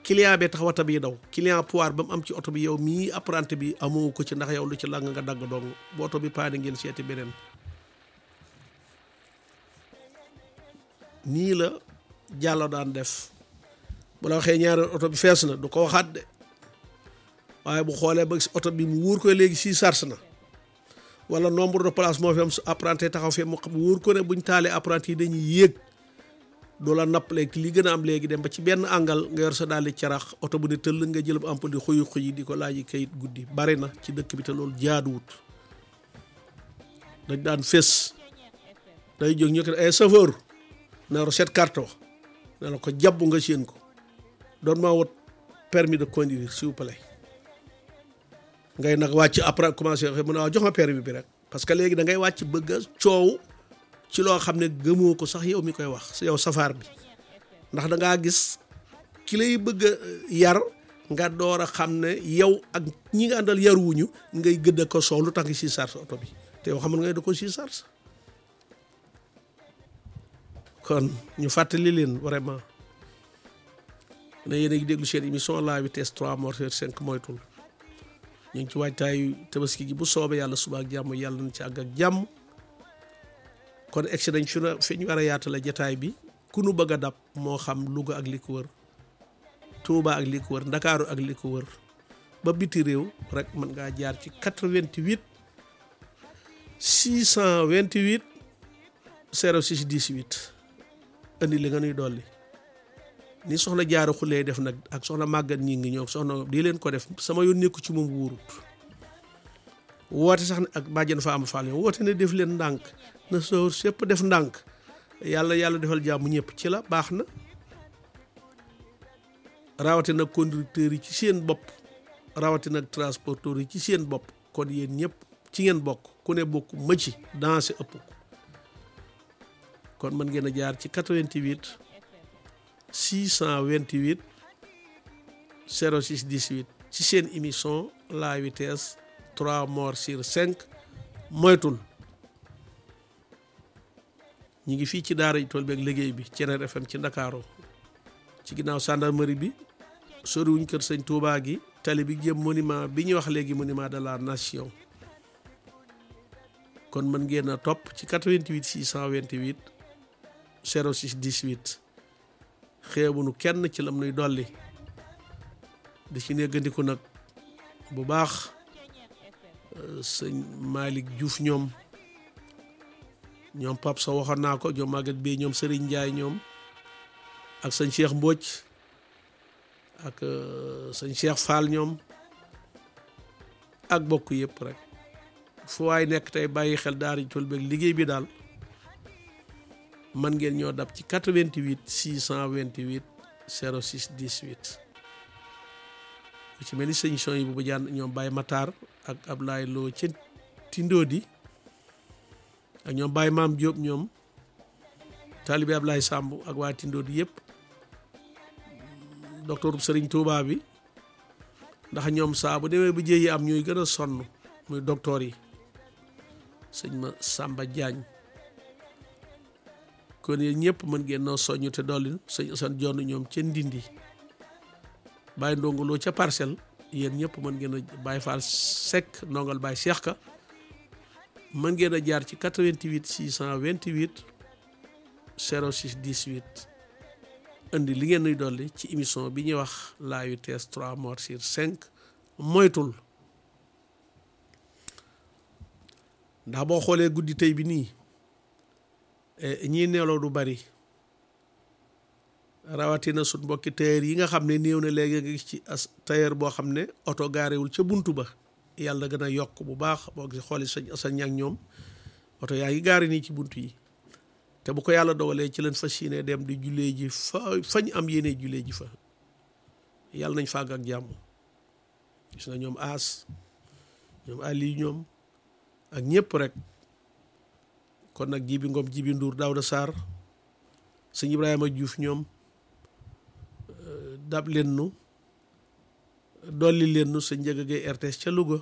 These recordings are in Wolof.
client bi tax wata bi daw client pouvoir ba mu am ci oto bi yow mii apprenti bi amoo ko ci ndax yow lu ci lang nga dagg dong bu oto bi paane ngeen seeti beneen. nii la Jàllo daan def bu la waxee ñaari oto bi fees na du ko waxaat de waaye bu xoolee ba oto bi mu wóor ko léegi si sars na wala nombre de place moo fi am apprenti taxaw fi mu wóor ko ne buñ taalee apprenti yi dañuy yéeg doo la napp léegi li gën a am léegi dem ba ci benn àngal nga yor sa daal di carax oto bu ne tëll nga jël bu amp di xuyu xuyi di ko laaji kayit guddi bari na ci dëkk bi te loolu jaaduwut. dañ daan fés day jóg ñu ko ay chauffeur na recette carte ne la ko jàpp nga séen ko doon maa wut permis de conduire s'il vous plaît ngay nag wàcc après commencé mu ne waaw jox ma permis bi rek parce que léegi da ngay wàcc bëgg a coow ci loo xam ne gëmoo ko sax yow mi koy wax yow safaar bi ndax da ngaa gis ki lay bëgg a yar nga door a xam ne yow ak ñi nga àndal yaruwuñu ngay gëdd ko soow lu tax nga si charge oto bi te yow xam nga da ko si charge. kon ñu fàttali leen vraiment ne yéen a ngi déglu seen émission la vitesse 3 morts sur 5 moytul ñu ngi ci waajtaayu tabaski gi bu soobee yàlla suba ak jàmm yàlla nañ ci àgg ak jàmm. kon egsi nañ fi ñu war a yaatale jataay bi ku nu bëgg a dab moo xam Louga ak li ko wër Touba ak li ko wër Ndakaaru ak li ko wër ba biti réew rek mën ngaa jaar ci 88 628 06 18 andi li nga nuy dolli ni soxna Jaara Xulee def nag ak soxna Màggat ñi ngi ñoom soxna di leen ko def sama yoon nekku ci moom wóorut woote sax ak bàjjen fa am faal woote ne def leen ndànk na soo sépp def ndànk yàlla defal jàmm ñëpp ci la baax na rawatina conducteurs yi ci seen bopp rawatina transporteurs yi ci seen bopp kon yéen ñëpp ci ngeen bokk ku ne bokk ma ci danse ëpp ko kon mën ngeen a jaar ci 88 628 06 18 ci seen émission la vitesse 3 morts sur 5 moytul ñi ngi fii ci daara ji tool bi ak liggéey bi Thiéniere FM ci Ndakaaru ci ginnaaw gendarmerie bi soriwuñ kër sëñ Touba gi tali bi jëm monument bi ñuy wax léegi monument de la nation kon mën ngeen a topp ci 88 628 06 18 xeebunu kenn ci lam nuy dolli di ci néggandiku nag bu baax sëñ Malick Diouf ñoom Pape Sow waxoon naa ko ñoom Maguette Bey ñoom Serigne Ndiaye ñoom ak sëñ Cheikh Mbodj ak sëñ Cheikh Fall ñoom ak bokk yëpp rek fu waay nekk tey bàyyi xel daara ji tool beeg liggéey bi daal man ngeen ñoo dab ci 88 628 06 18 ku ci mel ni sëñ son yi bu jaan ñoom Baye Matar ak Ablaye Lo ci Tindodi ak ñoom Baye Maam Diop ñoom taalibe Ablaye Samb ak waa Tindodi yëpp docteur Serigne Touba bi ndax ñoom saa bu demee bu jéyi am ñooy gën a sonn muy docteur yi sëñ ma Samba Diagne kon yéen ñëpp mën ngeen noo soññu te dolli sëñ Assane Jonn ñoom ca Ndindi Baye Ndongoloo ca Parcelles yéen ñëpp mën ngeen a Baye Fall Seck ndongal Baye Cheikh Ka mën ngeen a jaar ci 88 628 06 18 indi li ngeen nuy dolli ci émission bi ñuy wax la vitesse 3 morts sur 5 moytul ndax boo xoolee guddi tey bi nii ñii neeloo du bari rawatina sut mbokki tailleur yi nga xam ne néew na léegi nga gis ci tailleur boo xam ne oto gaarewul ca buntu ba yàlla gën a yokk bu baax boo gis xooli sëñ Assane ñak ñoom oto yaa ngi gaari nii ci buntu yi te bu ko yàlla dogalee ci leen fas yéene dem di jullee ji fañ am yéene jullee ji fa yàlla nañ fàgg ak jàmm gis nga ñoom As ñoom Ali ñoom ak ñëpp rek kon nag Jibi Ngom Jibi Ndour Daouda Sarr sëñ Ibrahima Diouf ñoom dab leen nu dolli leen nu sëñ Ndiaga Gueye RTS ca Louga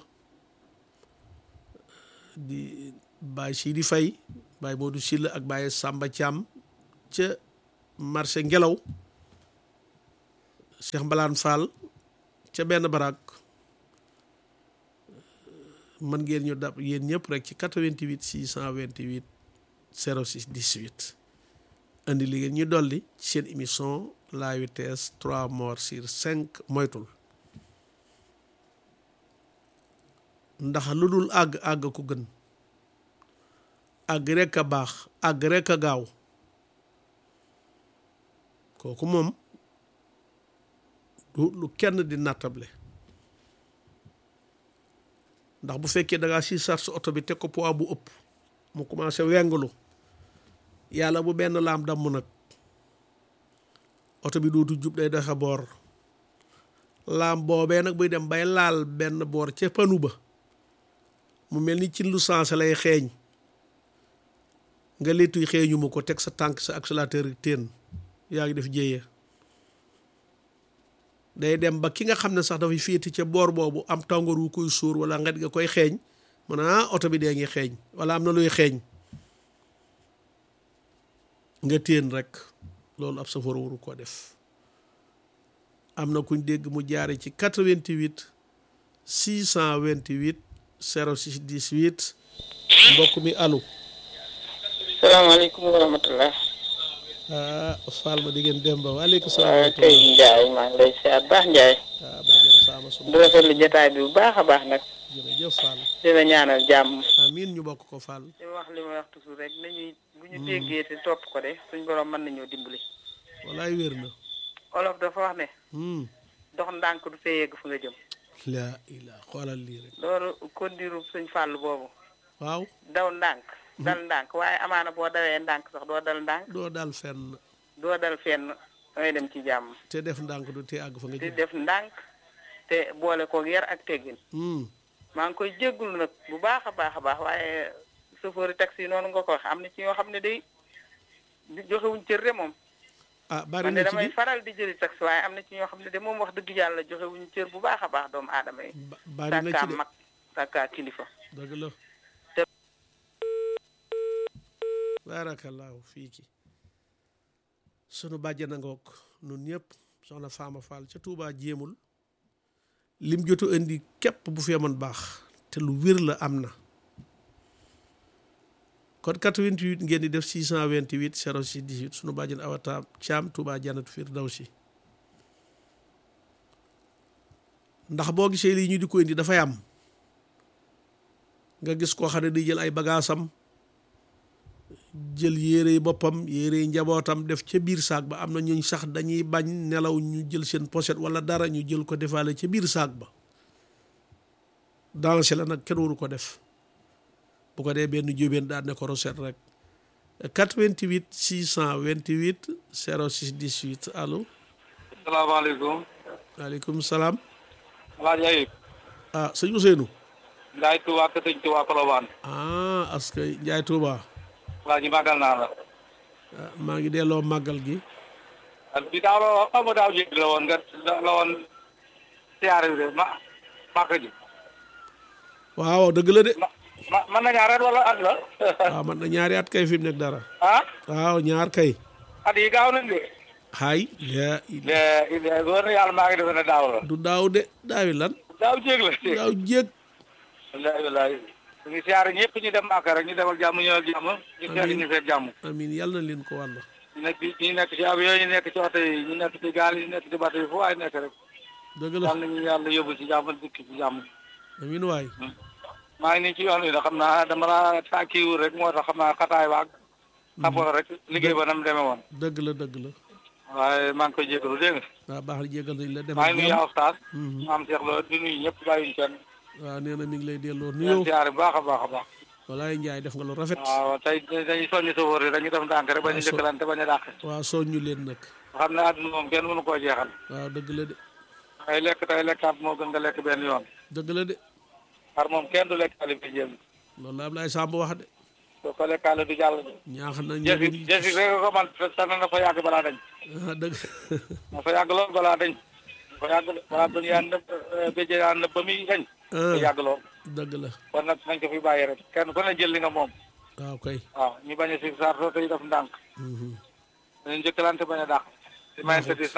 di Baye Sidi Faye Baye Modou Sylla ak Baye Samba Thiam ca marché Ngelaw Cheikh Mbalaan Fall ca benn baraak mën ngeen ñu dab yéen ñëpp rek ci 88 628 06 18 indi li ngeen ñu dolli ci seen émission la vitesse 3 morts sur 5 moytul ndax lu dul àgg ko gën àgg rek a baax àgg rek a gaaw kooku moom du lu kenn di nattable ndax bu fekkee da ngaa si sar sa oto bi teg ko poids bu ëpp mu commencé wengulu yàlla bu benn laam damm nag oto bi dootu jub day doxe boor laam boobee nag buy dem bay laal benn boor ca panu ba mu mel ni cin lu sensé lay xeeñ nga léttuy xeeñu ma ko teg sa tànk sa accélérateur teen yaa ngi def jéyee day dem ba ki nga xam ne sax dafay féeti ca boor boobu am tàngoor wu koy sóor wala nget nga koy xeeñ mu ne oto bi dee ngi xeeñ wala am na luy xeeñ nga téen rek loolu ab safar waru koo def am na kuñ dégg mu jaare ci 88 628 06 18 mbokk mi allo. salaamaaleykum wa rahmatulah. Fall ma di ngeen dem ba waaleykum salaam. waaw kay Ndiaye maa ngi lay siyaar baax Ndiaye. di rafetlu jotaay bi bu baax a baax nag. jërëjëf Fall. dina ñaanal jàmm. amiin ñu bokk ko Fall. di wax li ma wax toujours rek nañuy bu ñu déggee te topp ko de suñ borom mën nañoo dimbali. walaay wér na. olof dafa wax ne. dox ndànk du fee yegg fu nga jëm. laa ilaa xoolal lii rek. loolu kondiru suñ Fall boobu. waaw. daw ndànk. dal ndànk waaye amaana boo dawee ndànk sax doo dal ndànk. doo dal fenn. doo dal fenn dangay dem ci jàmm. te def ndànk du te àgg fa nga jëm. te def ndànk te boole koog yar ak teggin. maa ngi koy jéggulu nag bu baax a baax a baax waaye chauffeur taxi noonu nga ko wax am na ci ñoo xam ne day joxewuñ cër de moom. bari man na de ci damay faral di jëli taxi waaye am na ci ñoo xam ne de moom wax dëgg yàlla joxewuñ cër bu baax a baax doomu aadama yi. bari na ci de mag sàkkaa kilifa. dëgg la. baarakallaahu fii ki sunu bàjjana ngoog nun ñëpp soxna Fama Fall ca Touba jéemul lim jotu indi képp bu fee mën baax te lu wér la am na kon 88 ngeen di def 628 06 18 sunu bàjjan awata caam Touba Janatu Firdawsi ndax boo gisee lii ñu di ko indi dafay am nga gis koo xam ne di jël ay bagaasam jël yére boppam yére njabootam def ca biir saak ba am na ñuñ sax dañuy bañ nelaw ñu jël seen pochette wala dara ñu jël ko defaale ca biir saak ba danger la nag kenn waru ko def bu ko dee benn jóbeen daan ne ko recette rek 88 628 06 18 allo. salaamaaleykum. waaleykum salaam. Alaaji Ayib. sëñ Ousseynou. Ndiaye Touba Kër Sëñ Touba Colobane. askay Ndiaye Touba. waa ji màggal naa la. maa ngi delloo màggal gi. bi daaw la xam nga daaw jéeg la woon nga la woon siyaare bi de màkk ji. waaw dëgg la de. man na ñaari at wala at la. waaw man na ñaari at kay fi mu nekk dara. waaw ñaar kay. at yi gaaw nañ de. hay. góor na yàlla maa ngi defe ne daaw la. du daaw de daawi lan. daaw jéeg la. daaw jéeg. wallaay ñu ngi siyaare ñëpp ñu dem màkk rek ñu demal jàmm ñëwal jàmm. ñu seet ñu seet jàmm. amiin yàlla na leen ko wàll. ñu nekk ci avion ñu nekk ci oto yi ñu nekk ci gaal yi ñu nekk ci bateau yi fu waay nekk rek. dëgg la yàlla nañu yàlla yóbbu ci jàmm dikk ci jàmm. amiin waay. maa ngi nii ci yoon wi nag xam naa dama la saa kiiwul rek moo tax xam naa xataay waag. xam nga rek liggéey ba nam demee woon. dëgg la dëgg la. waaye maa ngi koy jégalu dégg nga. waaw baax na jégal nañ la. maa ngi nuyu Oustaz. maam Cheikh Lo di nuyu ñëpp bàyyiwuñu kenn. waaw nee na mi ngi lay delloo nuyoo. nuyoo siyaare bu baax a baax a baax. walaay Njaay def nga lu rafet. waaw tey dañuy soññi sofóor yi dañuy def ndànk rek bañ a jëkkalante bañ a dàq. waaw soññu leen nag. xam ne àdduna moom kenn mënu koo jeexal. waaw dëgg la de. ay lekk tey lekkaat moo gën nga lekk benn yoon. dëgg la de. xar moom kenn du lekk ali bi jël. loolu la Ablaye Samb wax de. soo ko lekkaale du jàll. ñaax nañ jësi rek ko man tànn na fa yàgg balaa dañ. dëgg. na fa yàgg lool balaa dañ. fa yàgg balaa dañ yaa nëb béjjee yaa nëb ba muy dañ. fa yàgg lool. dëgg la. kon nag nañ ko fi bàyyi rek kenn ku ne jël li nga moom. waaw kay. waaw ñu bañ a si saar soo tey def ndànk. dañu njëkkalante bañ a dàq. di mayante distance.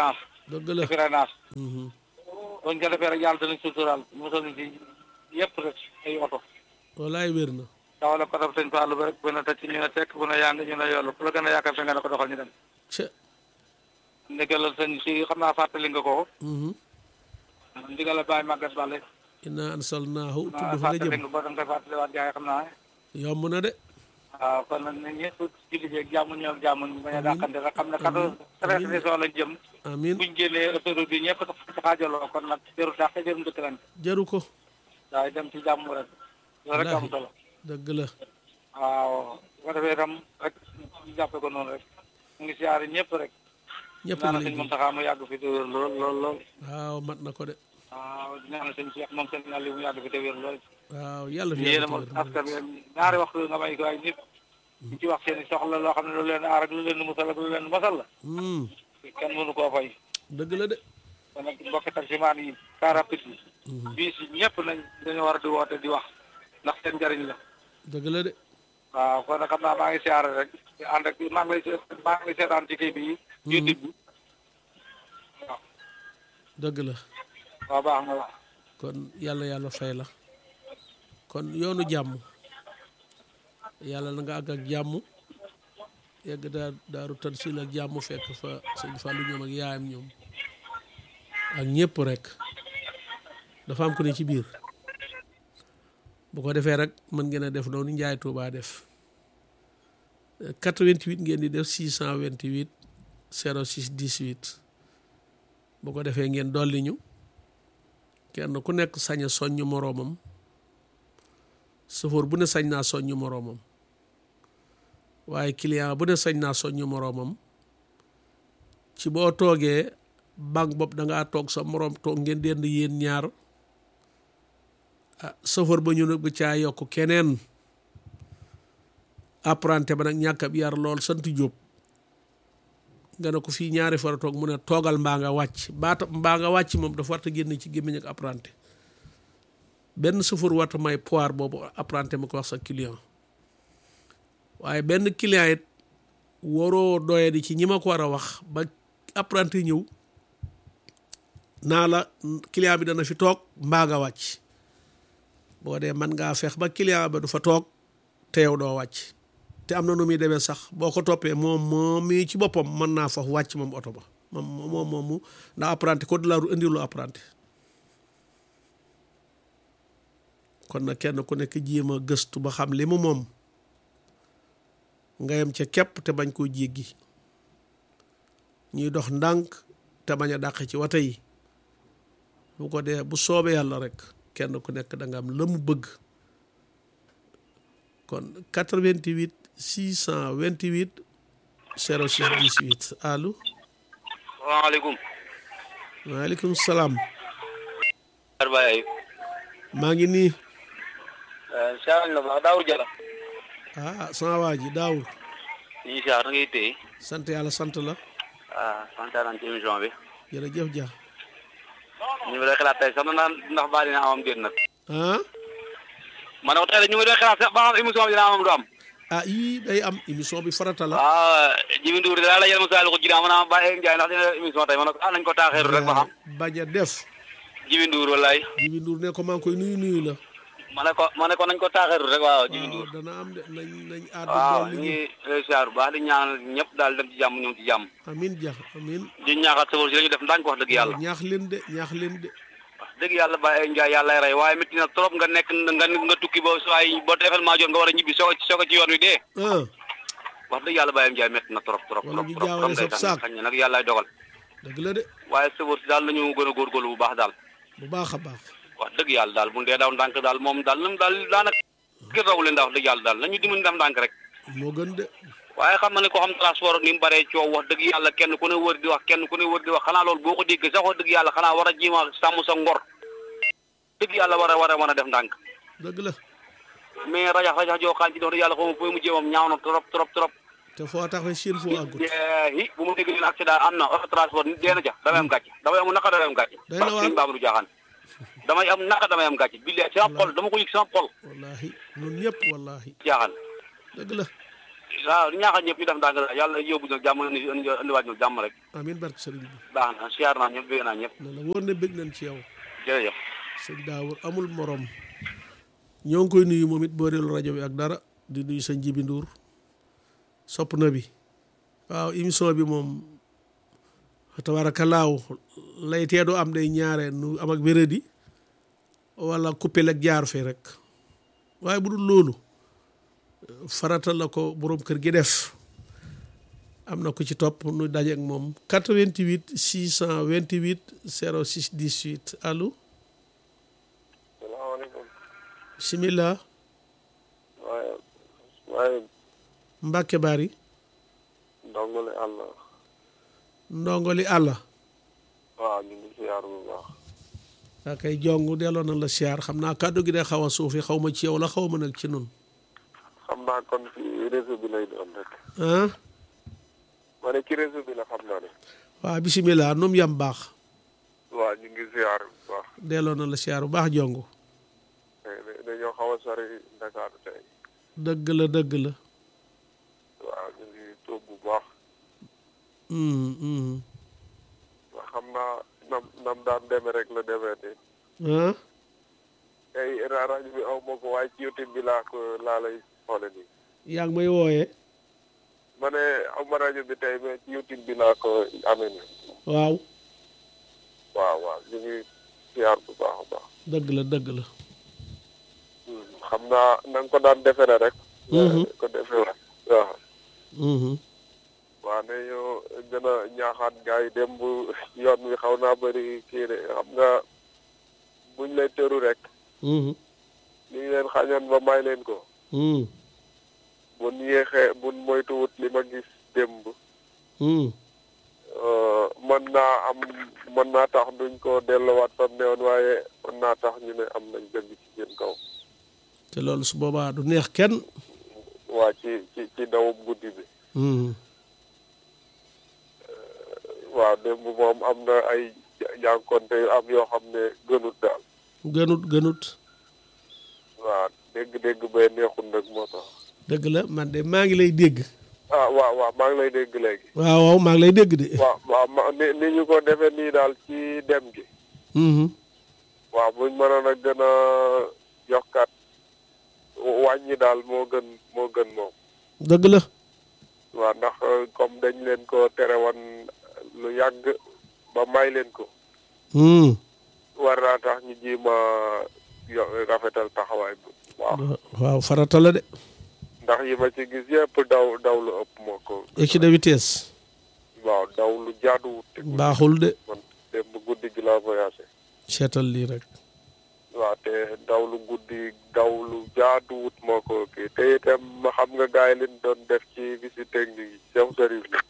dëgg la freinage buñ ko defee rek yàlla danañ suturaal mosal ñu ci yëpp rek ay oto walaay wér na dawala ko def sëñ Fallou ba rek bu ne tëcc ñu ne tekk bu ne yàng ñu ne yollu ku la gën a yaakaar fe nga ne ko doxal ñu dem ca ndigalal sëñ si xam naa fàttali nga ko ndigal la bàyyi màggat bale inna ansalnaahu tudd fa la fàttali jëm nga ko da nga koy fàttaliwaat gars yi xam naa yomb na de waaw kon nag ne ñëpp julli jeeg jàmm ñëw ak jàmm ñu bañ a dàqante rek xam ne treize régions lañ jëm amin buñ génnee autoroute yi ñëpp xaajaloo kon nag jëru dàq jëru dëkkalante jaru ko waaye dem ci jàmm rek loolu rek am solo dëgg la waaw bu ko defee itam rek ñu jàppe ko noonu rek mu ngi siyaare ñëpp rek ñëpp ñaanal ngi sëñ lay Mountakha mu yàgg fi te wér lool lool lool waaw mat na ko de waaw di ñaanal sëñ Cheikh moom sëñ Aliou mu yàgg fi te wér lool waaw yàlla fi yéena moom askan wi ñaari waxtu nga may ko ay nit ñu ci wax seen i soxla loo xam ne lu leen aar ak lu leen musal ak lu leen mosal la kenn mënu koo fay dëgg la de kon nag mbokki taximaan yi car rapide yi biis yi ñëpp nañ dañu war a di woote di wax ndax seen njariñ la dëgg la de waaw kon nag xam naa maa ngi siyaare rek di ànd ak maa ngi seetaan ci kii bi YouTube bi waaw dëgg la waaw baax na la kon yàlla fay la kon yoonu jàmm yàlla na nga àgg ak jàmm yegg daaru Tansil ak jàmm fekk fa sëñ Fallou ñoom ak yaayam ñoom ak ñëpp rek dafa am ko ne ci biir bu ko defee rek mën ngeen a def noonu Njaay Tuubaa def 88 ngeen di def 628 06 18 bu ko defee ngeen dolli ñu kenn ku nekk sañ a soññ moroomam sëfoor bu ne sañ naa soññ moroomam waaye client bu ne sañ naa soññ moroomam ci boo toogee banque bopp da ngaa toog sa moroom toog ngeen dend yéen ñaar sëfoor ba ñu ne bu caa yokk keneen apprenti ba nag ñàkk ab yar lool sant Jóob nga ne ko fii ñaari fara toog mu ne toogal mbaa nga wàcc mbaa nga wàcc moom dafa warta génn ci gémmiñ ak apprenti benn sëfoor warta may poire boobu apprenti ma ko wax sa client waaye benn client it waroo doye di ci ñi ma ko war a wax ba apprenti ñëw naa la client bi dana fi toog mbaa nga wàcc boo dee man ngaa feex ba client ba du fa toog te yow doo wàcc te am na nu muy demee sax boo ko toppee moom mii ci boppam mën naa fa wàcc moom oto ba moom ndax apprenti code de la route indilu apprenti kon nag kenn ku nekk jéem a gëstu ba xam li mu moom nga yem ca képp te bañ koo jéggi ñuy dox ndànk te bañ a dàq ci wata yi bu ko dee bu soobee yàlla rek kenn ku nekk da nga am la mu bëgg kon 88 628 06 18 allo. salaamaaleykum. waaleykum salaam. maa ngi nii. Cheikh la baax Daawur Jalla. sama waa ji Daawur. ñu ngi siyaar na ngay téye. sant yàlla sant la. sant nañ ci émission bi. jërëjëf Dia. ñu ngi doon xalaat tey sax ndax baa dina amam déet nag. ma ne ko tey ñu ngi doon xalaat sax ba xam émission bi dina amam du am. yii day am émission bi farata la. Jibi Ndour daal la yéen Moussa ko ji ma naa Baye Ndiaye ndax dina émission tey ma ne ko nañ ko taaxeeru rek ba xam. bañ a def. Jibi Ndour wallaay. Jibi Ndour ne ko maa ngi koy nuyu la. ma ne ko nañ ko taaxeeru rek waaw Jibi Ndour. dana am de nañ aar. waaw ñu ngi siyaar bu baax di ñaanal ñëpp daal dem ci jàmm ñëw ci jàmm. amiin Dia amiin. di ñaaxaat sa si la ñu def ndànk wax dëgg yàlla. ñaax leen de. dëgg yàlla Baye Ndiaye yàlla lay rey waaye métti na trop nga nekk nga tukki ba waaye boo defal maa jot nga war a ñibbi soog a ci yoon wi dee. wax dëgg yàlla Baye Ndiaye métti na trop. wala ñu jaawale sa saak xañ na nag yàlla lay dogal. dëgg la de. waaye sëfoor si daal nañu gën a góorgóorlu bu baax daal. bu baax a baax. wax dëgg yàlla daal bu dee daw ndànk daal moom daal daanaka kenn rawu leen daal wax dëgg yàlla daal nañu dimbali def ndànk rek. moo gën de. waaye xam na ne ko xam transport ni mu baree coow wax dëgg yàlla kenn ku ne wër di wax xanaa loolu boo ko déggee sax wax dëgg yàlla xanaa war a jéem a sàmm sa ngor dëgg yàlla war a mën a def ndànk. dëgg la. mais rajax joo xaan ci dox dëgg yàlla xaw ma fooy mu jéemam ñaaw na trop. te foo tax rek siin foo àggut. bu mu dégg leen accident am na auto transport nit dee na ja damay am gàcce damay am naka damay am gàcce. day na waar Babou Diakhane damay am naka damay am gàcce billahi sama xol dama ko yëg sama xol. wallaahi ñun ñëpp wallaahi. Diakhane. dëgg la. waaw ñaaxal ñëpp ñu def ndànk daal yàlla yóbbu nag jàmm indiwaat ñu jàmm rek. amiin barke sëriñ bi. baax na siyaar naa ñëpp bëgg naa ñëpp. na la wóor ne bëgg nañ ci yow. jërëjëf. sëñ Daawur amul morom. ñoo ngi koy nuyu moom it boo reelu rajo bi ak dara di nuyu sëñ Jibi Ndour sopp na bi waaw émission bi moom tabaarakalaaw lay teedu am day ñaare nu am ak wéradi wala coupé ak jaar fi rek waaye bu dul loolu farata la ko borom kër gi def am na ku ci topp nu dajeek moom 88 628 06 18 allo. salaamaaleykum. bisimilah. waaye. Mbacke Bari. ndongole àlla. ndongoli àlla. waaw ñu ngi siyaar bu baax. daa koy jong delloo na la siyaar xam naa kàddu gi day xaw a suufi xaw ma ci yow la xaw ma nag ci nun xam naa kon ci réseau bi lay doon rek. ah. ma ne ci réseau bi la xam naa ne. waaw bisimilah num yam baax. waaw ñu ngi siyaar bu baax. delloo na la siyaar bu baax jong. dañoo xaw a sori Ndakaaru tey. dëgg la dëgg la. waaw ñu ngi tuub bu baax. waaw xam naa nam daan demee rek la demee de. ah. tey rajo bi aw ma ko waaye ci YouTube bi laa lay xoole nii. yaa ngi may wooyee. ma ne aw ma rajo bi tey mais ci YouTube bi laa ko amee nii. waaw. waaw ñu ngi siyaar bu baax a baax. dëgg la dëgg la. xam naa na nga ko daan defee rek. ko defee waaw. waaw ne ñoo gën a ñaaxaat gars yi démb yoon wi xaw naa bëri kii de xam nga buñ lay tëru rek. li ñu leen xañoon ba may leen ko. buñ yéexee buñ moytuwut li ma gis démb. mën naa tax duñ ko delluwaat fam ne woon waaye mën naa tax ñu ne am nañ dëgg ci seen kaw. te loolu su boobaa du neex kenn. waa ci dawub guddi bi. waaw démb moom am na ay jànkonte yu am yoo xam ne gënut daal. gënut. waaw dégg-dégg bee neexul nag moo tax. dëgg la man de maa ngi lay dégg. waaw maa ngi lay dégg léegi. waaw maa ngi lay dégg de. waaw ni ñu ko defee nii daal ci dem gi. waaw buñ mënoon a gën a yokkaat wàññi daal moo gën moom. dëgg la. waaw ndax comme dañ leen ko tere woon lu yàgg ba may leen ko. war naa tax ñu jéem a rafetal taxawaay bi. waaw farata la de. ndax yi ma ci gis yëpp daw lu ëpp moo ko. excès de vitesse. waaw daw lu jaaduwut. baaxul de. man démb guddi gi laa voyagé. seetal lii rek. waaw te daw lu jaaduwut moo ko kii te itam ma xam nga gars yi liñ doon def ci visite technique yi chef service bi.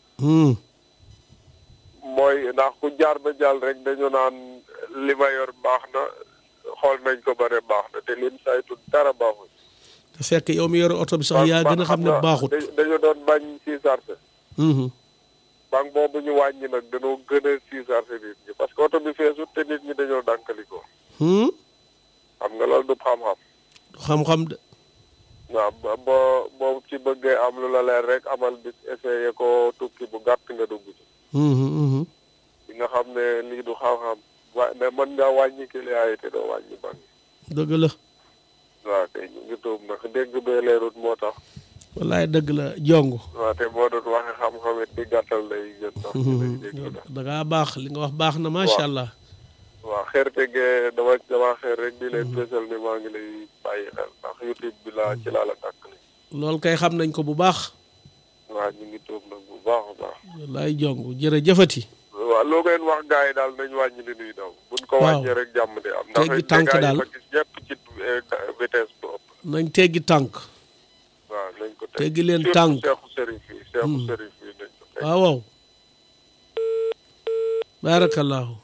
mooy ndax ku jaar ba jàll rek dañu naan li ma yor baax na xool nañ ko bare baax na te lim saytu dara baaxul. te fekk yow mi yore oto bi sax yaa gën a xam ne baaxut. dañu doon bañ siisarse. banque boobu ñu wàññi nag dañoo gën a siisarse nit ñi parce que oto bi feesut te nit ñi dañoo dànkalikoo. xam nga loolu du xam-xam. du xam-xam de. waaw boo ci bëggee am lu la leer rek amal bis essayé ko tukki bu gàtt nga dugg ci. li nga xam ne lii du xam-xam mais mën ngaa wàññi client yi te doo wàññi banque. dëgg la. waaw kay ñu ngi tuub nag dégg bee leerut moo tax. wallaay dëgg la jong. waaw te boo doon waxee xam-xam it di gàttal day gën sax. da ngaa baax li nga wax baax na macha allah. waaw xeerte gee dama xeer rek di leen fësal ni maa ngi lay bàyyi xel ndax YouTube bi ci laa la tàkkali. loolu kay xam nañ ko bu baax. waaw ñu ngi tuub nag bu baax a baax. wallaay jong jërëjëfati. waaw loo ngeen wax gars yi daal nañ wàññi li nuy daw. buñ ko wàññee rek jàmm di am. teggi tànk daal ndax gis ñëpp ci vitesse bu ëpp. nañ teggi tànk. waaw nañ ko teggi leen tànk seexu sërif yi nañ ko teg. waaw. baarakallaahu.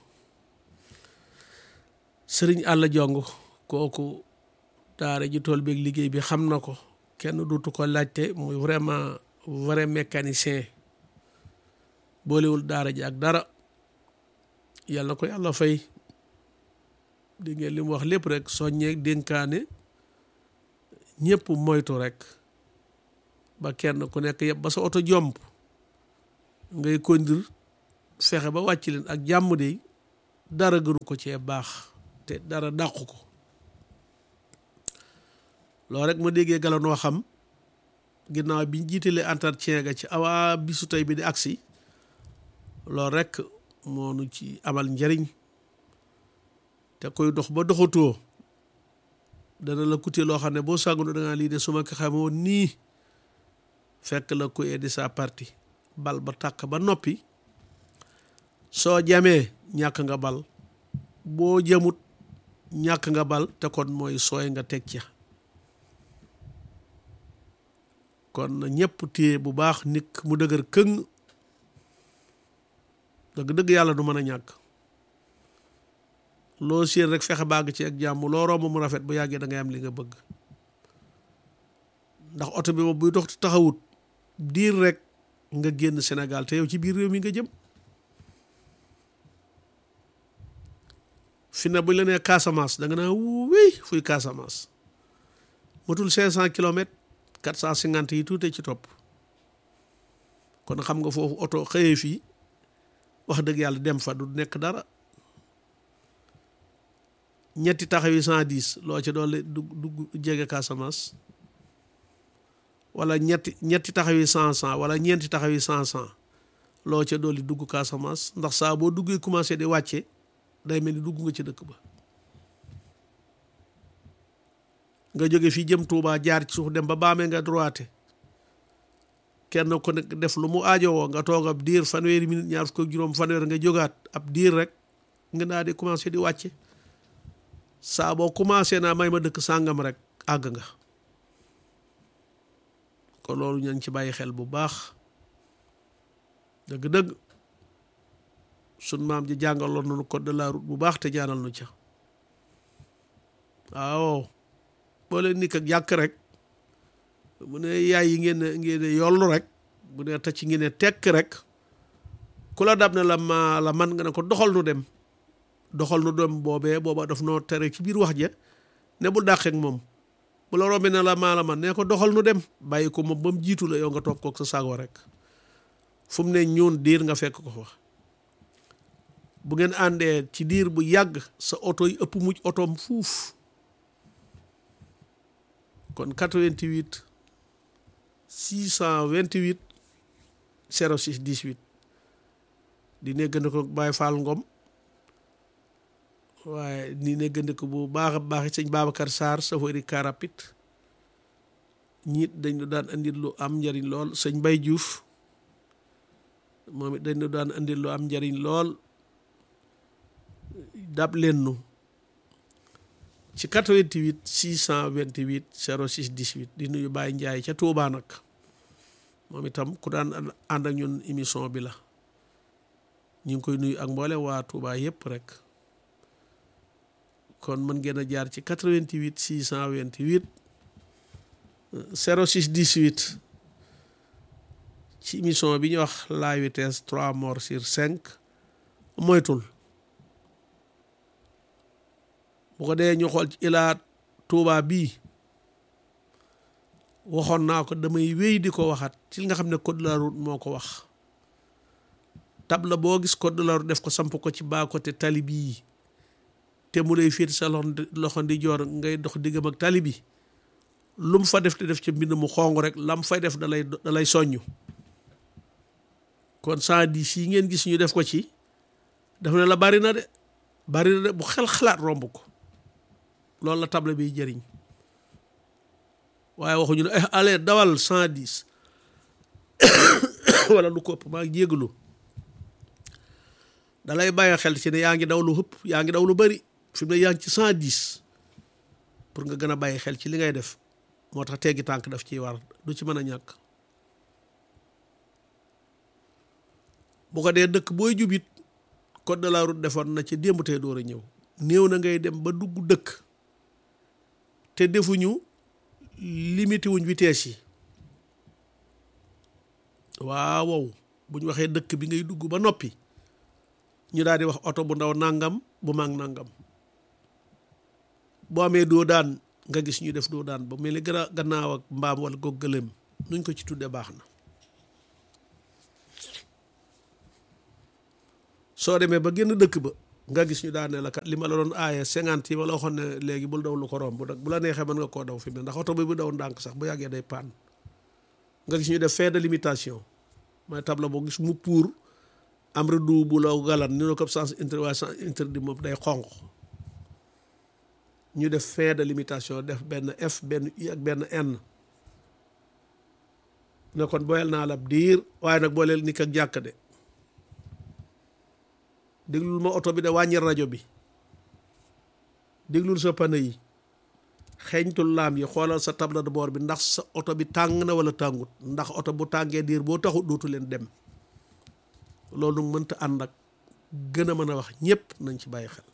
sëriñ àlla jong kooku daara ji tool beeg liggéey bi xam na ko kenn duutu ko laajte muy vraiment vrai mécanicien boolewul daara ji ak dara yàlla na ko yàlla fay di ngeen li mu wax lépp rek soññeeg dénkaane ñëpp moytu rek ba kenn ku nekk yëpp ba sa oto jomp ngay conduire fexe ba wàcc leen ak jàmm de dara gënu ko cee baax te dara dàqu ko loolu rek ma déggee galanoo xam ginnaaw biñ jiitalee entretien ga ci awa bisu tey bi di agsi loolu rek moo nu ci amal njariñ te koy dox ba doxatoo dana la coûter loo xam ne boo sàggunu da ngaa lii de su ma ko xamoon nii fekk la ko di sa parti bal ba tàkk ba noppi soo jamee ñàkk nga bal boo jamut ñàkk nga bal te kon mooy sooy nga teg ca kon ñëpp téye bu baax nit mu dëgër këng dëgg yàlla du mën a ñàkk loo séen rek fexe bàgg ci ak jàmm loo romb mu rafet bu yàggee da ngay am li nga bëgg ndax oto bi moom buy dox taxawut diir rek nga génn Sénégal te yow ci biir réew mi nga jëm fi ne buñ la nee Casamance da nga naa wéy fuy Casamance matul 500 kilomètres 450 yi tuute ci topp kon xam nga foofu oto xëyee fii wax dëgg yàlla dem fa du nekk dara ñetti taxaw yi 110 loo ci doole dugg jege Casamance wala ñetti taxaw yi 100 wala ñeenti taxaw yi 100 loo ca doole dugg Casamance ndax saa boo duggee commencé di wàcce day mel ni dugg nga ci dëkk ba nga jóge fii jëm Touba jaar ci suuf dem ba baamee nga droite kenn ko nekk def lu mu aajowoo nga toog ab diir fanweeri minute ñaar fukk ak juróom fanweer nga jógaat ab diir rek nga daal di commencé di wàcce saa boo commencé naa may ma dëkk sàngam rek àgg nga kon loolu ña ngi ci bàyyi xel bu baax dëgg-dëgg sun maam ji jàngaloon nañu code de la route bu baax te ñaanal nu ca waaw boo leen nikk ak yàq rek bu ne yaay yi ngeen yollu rek bu ne tacc ngeen ne tekk rek ku la dab ne la man nga ne ko doxal nu dem booba daf noo tere ci biir wax ja ne bu dàqeek moom bu la rombee ne la man ne ko doxal nu dem bàyyi ko moom ba mu jiitu la yow nga topp kook sa sago rek fu mu ne ñuun diir nga fekk ko fa bu ngeen àndee ci diir bu yàgg sa oto yi ëpp mucc otoom fuuf kon 88 628 06 18 di néggandi ko Baye Fall Ngom waaye di néggandi ko bu baax a baax sëñ Babacar Sarr chauffeur car rapide ñiit dañu daan andil lu am njariñ lool sëñ Mbaye Diouf moom it dañu daan andil lu am njariñ lool dab leen nu ci 88 628 06 18 di nuyu Baye Ndiaye ca Touba nag moom itam ku daan ànd ak ñun émission bi la ñu ngi koy nuyu ak mboole waa Touba yëpp rek kon mën ngeen a jaar ci 88 628 06 18 ci émission bi ñuy wax la vitesse 3 morts sur 5 moytul bu ko dee ñu xool ci Ila Touba bii waxoon naa ko damay wéy di ko waxaat ci nga xam ne code de la route moo ko wax table boo gis code de la route def ko samp ko ci baa côté tali bii te mu lay féeti sa loxo ndi joor ngay dox diggam ak tali bi lu mu fa def te def ci mbind mu xong rek lam fay def da lay soññu kon 110 yi ngeen gis ñu def ko ci daf ne la bari na de bu xel xalaat romb ko loolu la table bi jëriñ waaye waxuñu ne allez dawal 110 wala lu ko ëpp maa ngi jégalu da lay bàyyi xel ci ne yaa ngi daw lu ëpp yaa ngi daw lu bari fi mu ne yaa ngi ci 110 pour nga gën a bàyyi xel ci li ngay def moo tax teggi tànk daf ciy war du ci mën a ñàkk bu ko dee dëkk booy jubit code de la route defoon na ci démb tey door a ñëw néew na ngay dem ba dugg dëkk te defuñu limité wuñ vitesse yi waaw bu ñu waxee dëkk bi ngay dugg ba noppi ñu daal di wax oto bu ndaw nangam bu mag nangam boo amee doo daan nga gis ñu def doo daan ba mel ni gannaaw ak mbaam wala goog gëlëm nuñ ko ci tudde baax na. soo demee ba génn dëkk ba nga gis ñu daane la kat li ma la doon aaye 50 yi ma la waxoon ne léegi bul daw lu ko romb nag bu la neexee mën nga koo daw fi mu ne ndax oto bi bu daw ndànk sax bu yàggee day paan nga gis ñu def fin de limitation mooy tableau boo gis mu pour am redu bu law galan ni no ko sens interdit moom day xonq ñu def fin de limitation def benn F benn I ak benn N ne kon boyal naa la diir waaye nag booleel ni ak jàkk de déglul ma oto bi de wàññi rajo bi déglul sa pane yi xeeñtul laam yi xoolal sa tableau de bord bi ndax sa oto bi tàng na wala tàngut ndax oto bu tàngee diir boo taxut dootu leen dem loolu mënta ànd ak gën a mën a wax ñëpp nañ ci bàyyi xel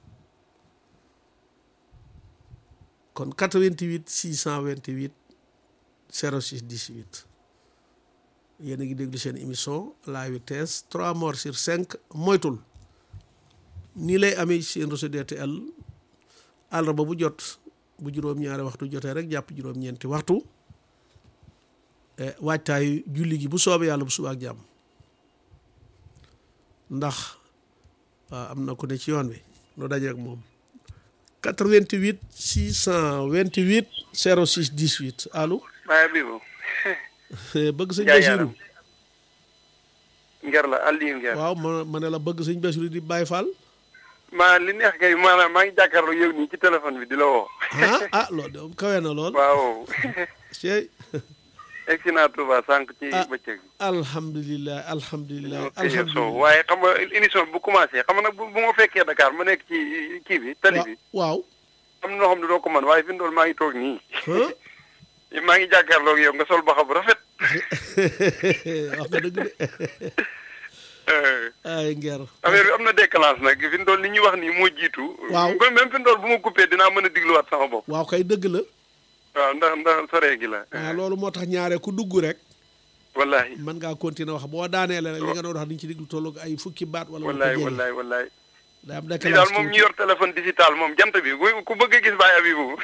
kon 88 628 06 18 yéen a ngi déglu seen émission la vitesse 3 morts sur 5 moytul nii lay amee seen réseau DTL àllarba bu jot bu juróom-ñaari waxtu jotee rek jàpp juróom-ñeenti waxtu waajtaayu julli gi bu soobee yàlla bu suba ak jàmm ndax waaw am na ku ne ci yoon wi noo daje ak moom 88 628 06 18 allo. Baye Bibo. bëgg sëñ Basiru. Nger la Aliou Nger. waaw ma ne la bëgg sëñ Basiru di Baye Fall. maa li neex kay maanaam maa ngi jàkkaarloo yow nii ci téléphone bi di la woo. loolu de kawe na lool. waaw. Cheikh. egsi naa Touba sànq ci bëccëg bi. alhamdulilah. waaye xam nga émission bu commencé xam nga nag bu ma fekkee Dakar ma nekk ci kii bi tali bi. waaw. am na loo xam ne doo ko mën waaye fi mu toll maa ngi toog nii. maa ngi jàkkaarloo ak yow nga sol baxa bu rafet. wax nga dëgg de. ay Nger. affaire bi am na décalage nag fi mu toll li ñuy wax nii moo jiitu. waaw même fi mu toll bu ma coupé dinaa mën a digluwaat sama bopp. waaw kay dëgg la. waaw ndax soree gi la. waaw loolu moo tax ñaare ku dugg rek. wallahi mën ngaa continuer wax boo daaneele rek li nga doon wax dañ ci diglu tolloog ay fukki baat. wala wallahi daa am lii daal moom ñu yor téléphone digital moom jant bi ku bëgg a gis Baye Abibou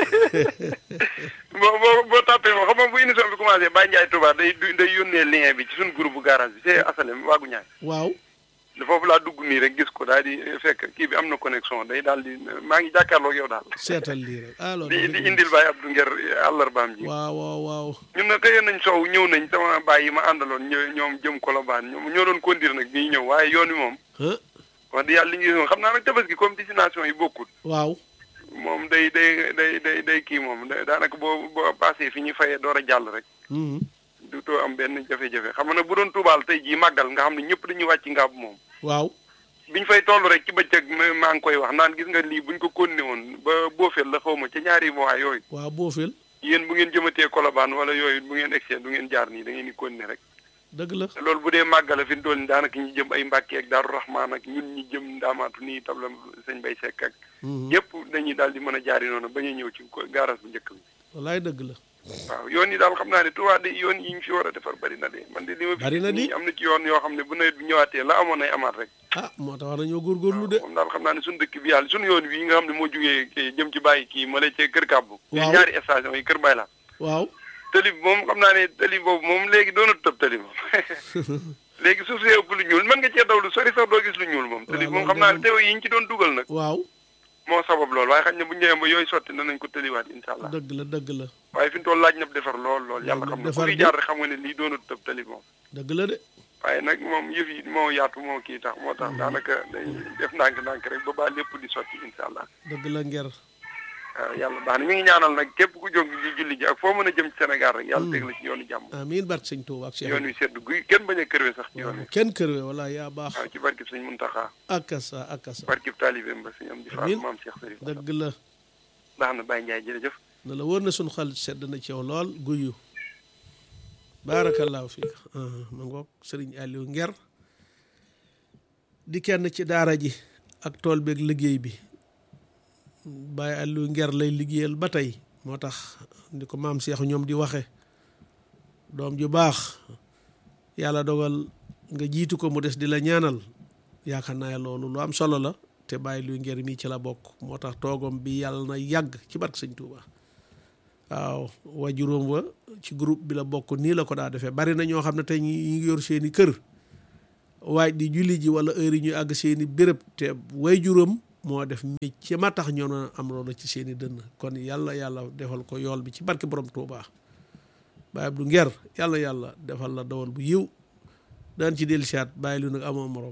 boo tàppee moom xam nga bu émission bi commencé Baye Ndiaye Touba day yónnee lien bi ci suñu groupe bu garage bi c'est asalem waagu ñaay waaw foofu laa dugg nii rek gis ko daal di fekk kii bi am na connexion day daal di maa ngi jàkkaarloog yow daal seetal lii rek di indil Baye Abdou Nger àllarbaam ji waaw ñun nag xëyoon nañ soow ñëw nañ sama baay yi ma àndaloon ñoom jëm Colobane ñoo doon conduire nag bi ñëw waaye yoon wi moom wax dëgg yàlla li ñu xam naa nag tabaski comme destination yi bokkul. waaw moom day kii moom daanaka boo passé fi ñuy fayee door a jàll rek. du too am benn jafe-jafe xam nga nag bu doon tuubaal tey jii màggal nga xam ne ñëpp dañuy wàcc ngaab moom. waaw biñ fay toll rek ci bëccëg maa ngi koy wax naan gis nga lii buñ ko continué woon ba boofeel la xaw ma ca ñaari mois yooyu. waaw boofeel. yéen bu ngeen jëmatee Colobane wala yooyu bu ngeen egsee du ngeen jaar nii da ngeen di continué rek. dëgg la loolu bu dee màggala fi mu toll nii daanaka ñi jëm ay Mbàkke ak Daaru Raxmaan ak ñun ñi jëm Ndaamaatu nii tabla sëñ Bay Sekk ak yëpp dañuy daal di mën a jaari noonu ba ñu ñëw ci garage bu njëkk bi. wallaay dëgg la. waaw yoon yi daal xam naa ne Tuubaa de yoon yi ñu fi war a defar bari na de man de li ma. bari na di am na ci yoon yoo xam ne bu nawet bi ñëwaatee la amoon ay amaat rek. moo tax war nañoo góorgóorlu de. moom daal xam naa ne suñu dëkk bi yàlla suñu yoon wi nga xam ne moo jugee jëm ci bàyyi kii ma lay cee Kër Kàbbu. waaw ñaari station yi Kër Bay la. waaw tali bi moom xam naa ne tali boobu moom léegi doonut tëb tali moom léegi suuf see ëpp lu ñuul mën nga cee daw lu sori sax doo gis lu ñuul moom tali bi moom xam naa ne teew yi ñu ci doon dugal nag waaw moo sabab lool waaye xam ne bu ñu ñëwee ba yooyu sotti danañ ko tëliwaat insha allah dëgg la waaye fi mu toll laaj na defar lool yàlla xam ne ku fi jaar rek xam nga ne lii doonut tëb tali moom dëgg la de waaye nag moom yëf yi moo yaatu moo kii tax moo tax daanaka day def ndànk rek ba baa lépp di sotti insha allah dëgg la Nger waaw yàlla baax na ñu ngi ñaanal nag képp ku jóg ji julli ji ak foo mën a jëm ci Sénégal rek yàlla teg la ci yoonu jàmm amiin barke sëñ Tuuba ak yoon wi sedd guy kenn bañ a kërwe sax ci yoon wi kenn kërwe wala yaa baax waaw ci barkib sëñ Muntaxa akasa barkib taalibeem ba sëñ am di faal maam Cheikh Sërif dëgg la baax na Baye Ndiaye jërëjëf na la wóor na suñu xel sedd na ci yow lool guyu baarakallaahu fiik ma ngoog sëriñ Aliou Nger di kenn ci daara ji ak tool beeg liggéey bi Baye Aliou Nger lay liggéeyal ba tey moo tax ni ko maam Cheikh ñoom di waxe doom ju baax yàlla dogal nga jiitu ko mu des di la ñaanal yaakaar naa loolu lu am solo la te Baye Aliou Nger mii ci la bokk moo tax toogom bi yàlla na yàgg ci barke sëñ Touba waaw waajuróom wa ci groupe bi la bokk nii la ko daa defee bari na ñoo xam ne tey ñi ngi yor seeni kër waaj di julli ji wala heure yi ñuy àgg seeni béréb te waajuróom moo def métier ma tax ñoo na am loolu ci seeni dënn kon yàlla defal ko yool bi ci barke borom Tuubaa Baye Abdou Nguer yàlla defal la dawal bu yiw daan ci dellu siyaat bàyyi lu nag amoo morom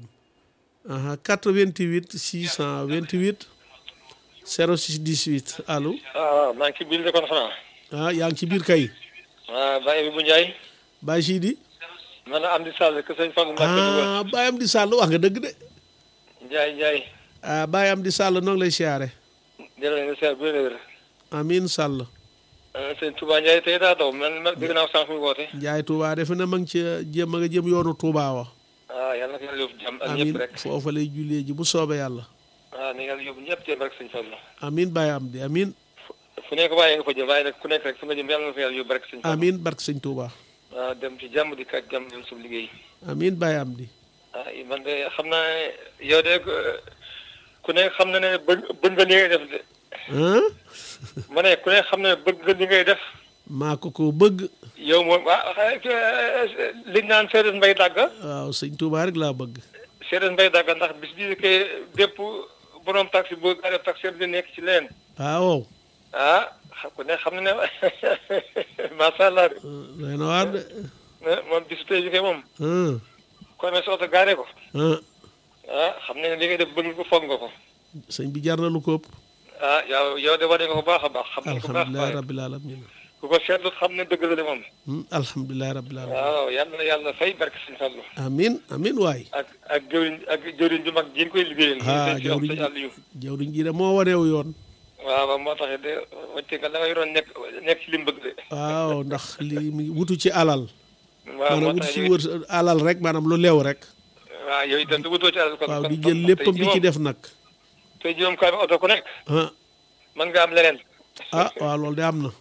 88 628 06 18 allo. maa ngi ci biir de kon xanaa. yaa ngi ci biir kay. Baye Ibou Ndiaye. Baye Sidi. man Amdi Sall que sëñ Fallou. Baye Amdi Sall wax nga dëgg de. Ndiaye. Baye Amdi Sall noo ngi lay siyaare. jërëjëf nga siyaare bu wér. amiin Sall. sëñ Touba Ndiaye tey daa daw man dégg naa sànq mi woote. Ndiaye Touba defe na ma ngi ci jéem a nga jëm yoonu Touba wa. yàlla na ko yàlla yóbbu jàmm ak ñëpp rek. amiin foofa lay jullee ji bu soobee yàlla. na yàlla yóbbu ñëpp ci barke sëñ Fallou. amiin Baye Amdi amiin. fu nekk waaye nga fa jëm waaye nag ku nekk rek fu nga jëm yàlla na fa yàlla yóbbu barke sëñ Fallou. amiin barke sëñ Touba. dem ci jàmm di kat jàmm dem suñu liggéey. amiin Baye Amdi. man de xam naa yow de ku nekk xam na ne bëgg nga li ngay def de. ma ne ku nekk xam na ne bëgg nga li ngay def. maa ko bëgg. yow moom liñ naan Seydou Mbaye Dagga. waaw sëñ Touba rek laa bëgg. Seydou Mbaye Dagga ndax bis bii kay bépp borom taxi boo gaaree taxi di nekk ci leen. waaw. ku ne xam na ne macha allah. doy na waar de. moom bisu tey bi kay moom. ku amee sa oto gaaree ko. xam ne li ngay def bëgg ko foog nga ko. sëñ bi jar na lu ko ëpp. yow de wane nga ko baax a baax. xam nañ ko baax alhamdulilah rabbil alamin. ku ko seetlu xam ne dëgg la de moom. alhamdulilah rabbil alamin. waaw yàlla fay barke sëñ Fallu. amiin amiin waay. ak jëwriñ ju mag ji nga koy liggéeyal. jëwriñ ji de moo waneew yoon. waaw moo tax de wàcce nga la nga yoroon nekk ci li mu bëgg de. waaw ndax li wutu ci alal. waaw maanaam wutu ci wër alal rek maanaam lu leew rek. waaw yooyu itam du wutoo ci alal. kon waaw di jël léppam di ci def nag. tey jii moom kaay oto ku nekk. mën nga am leneen. waaw loolu de am na.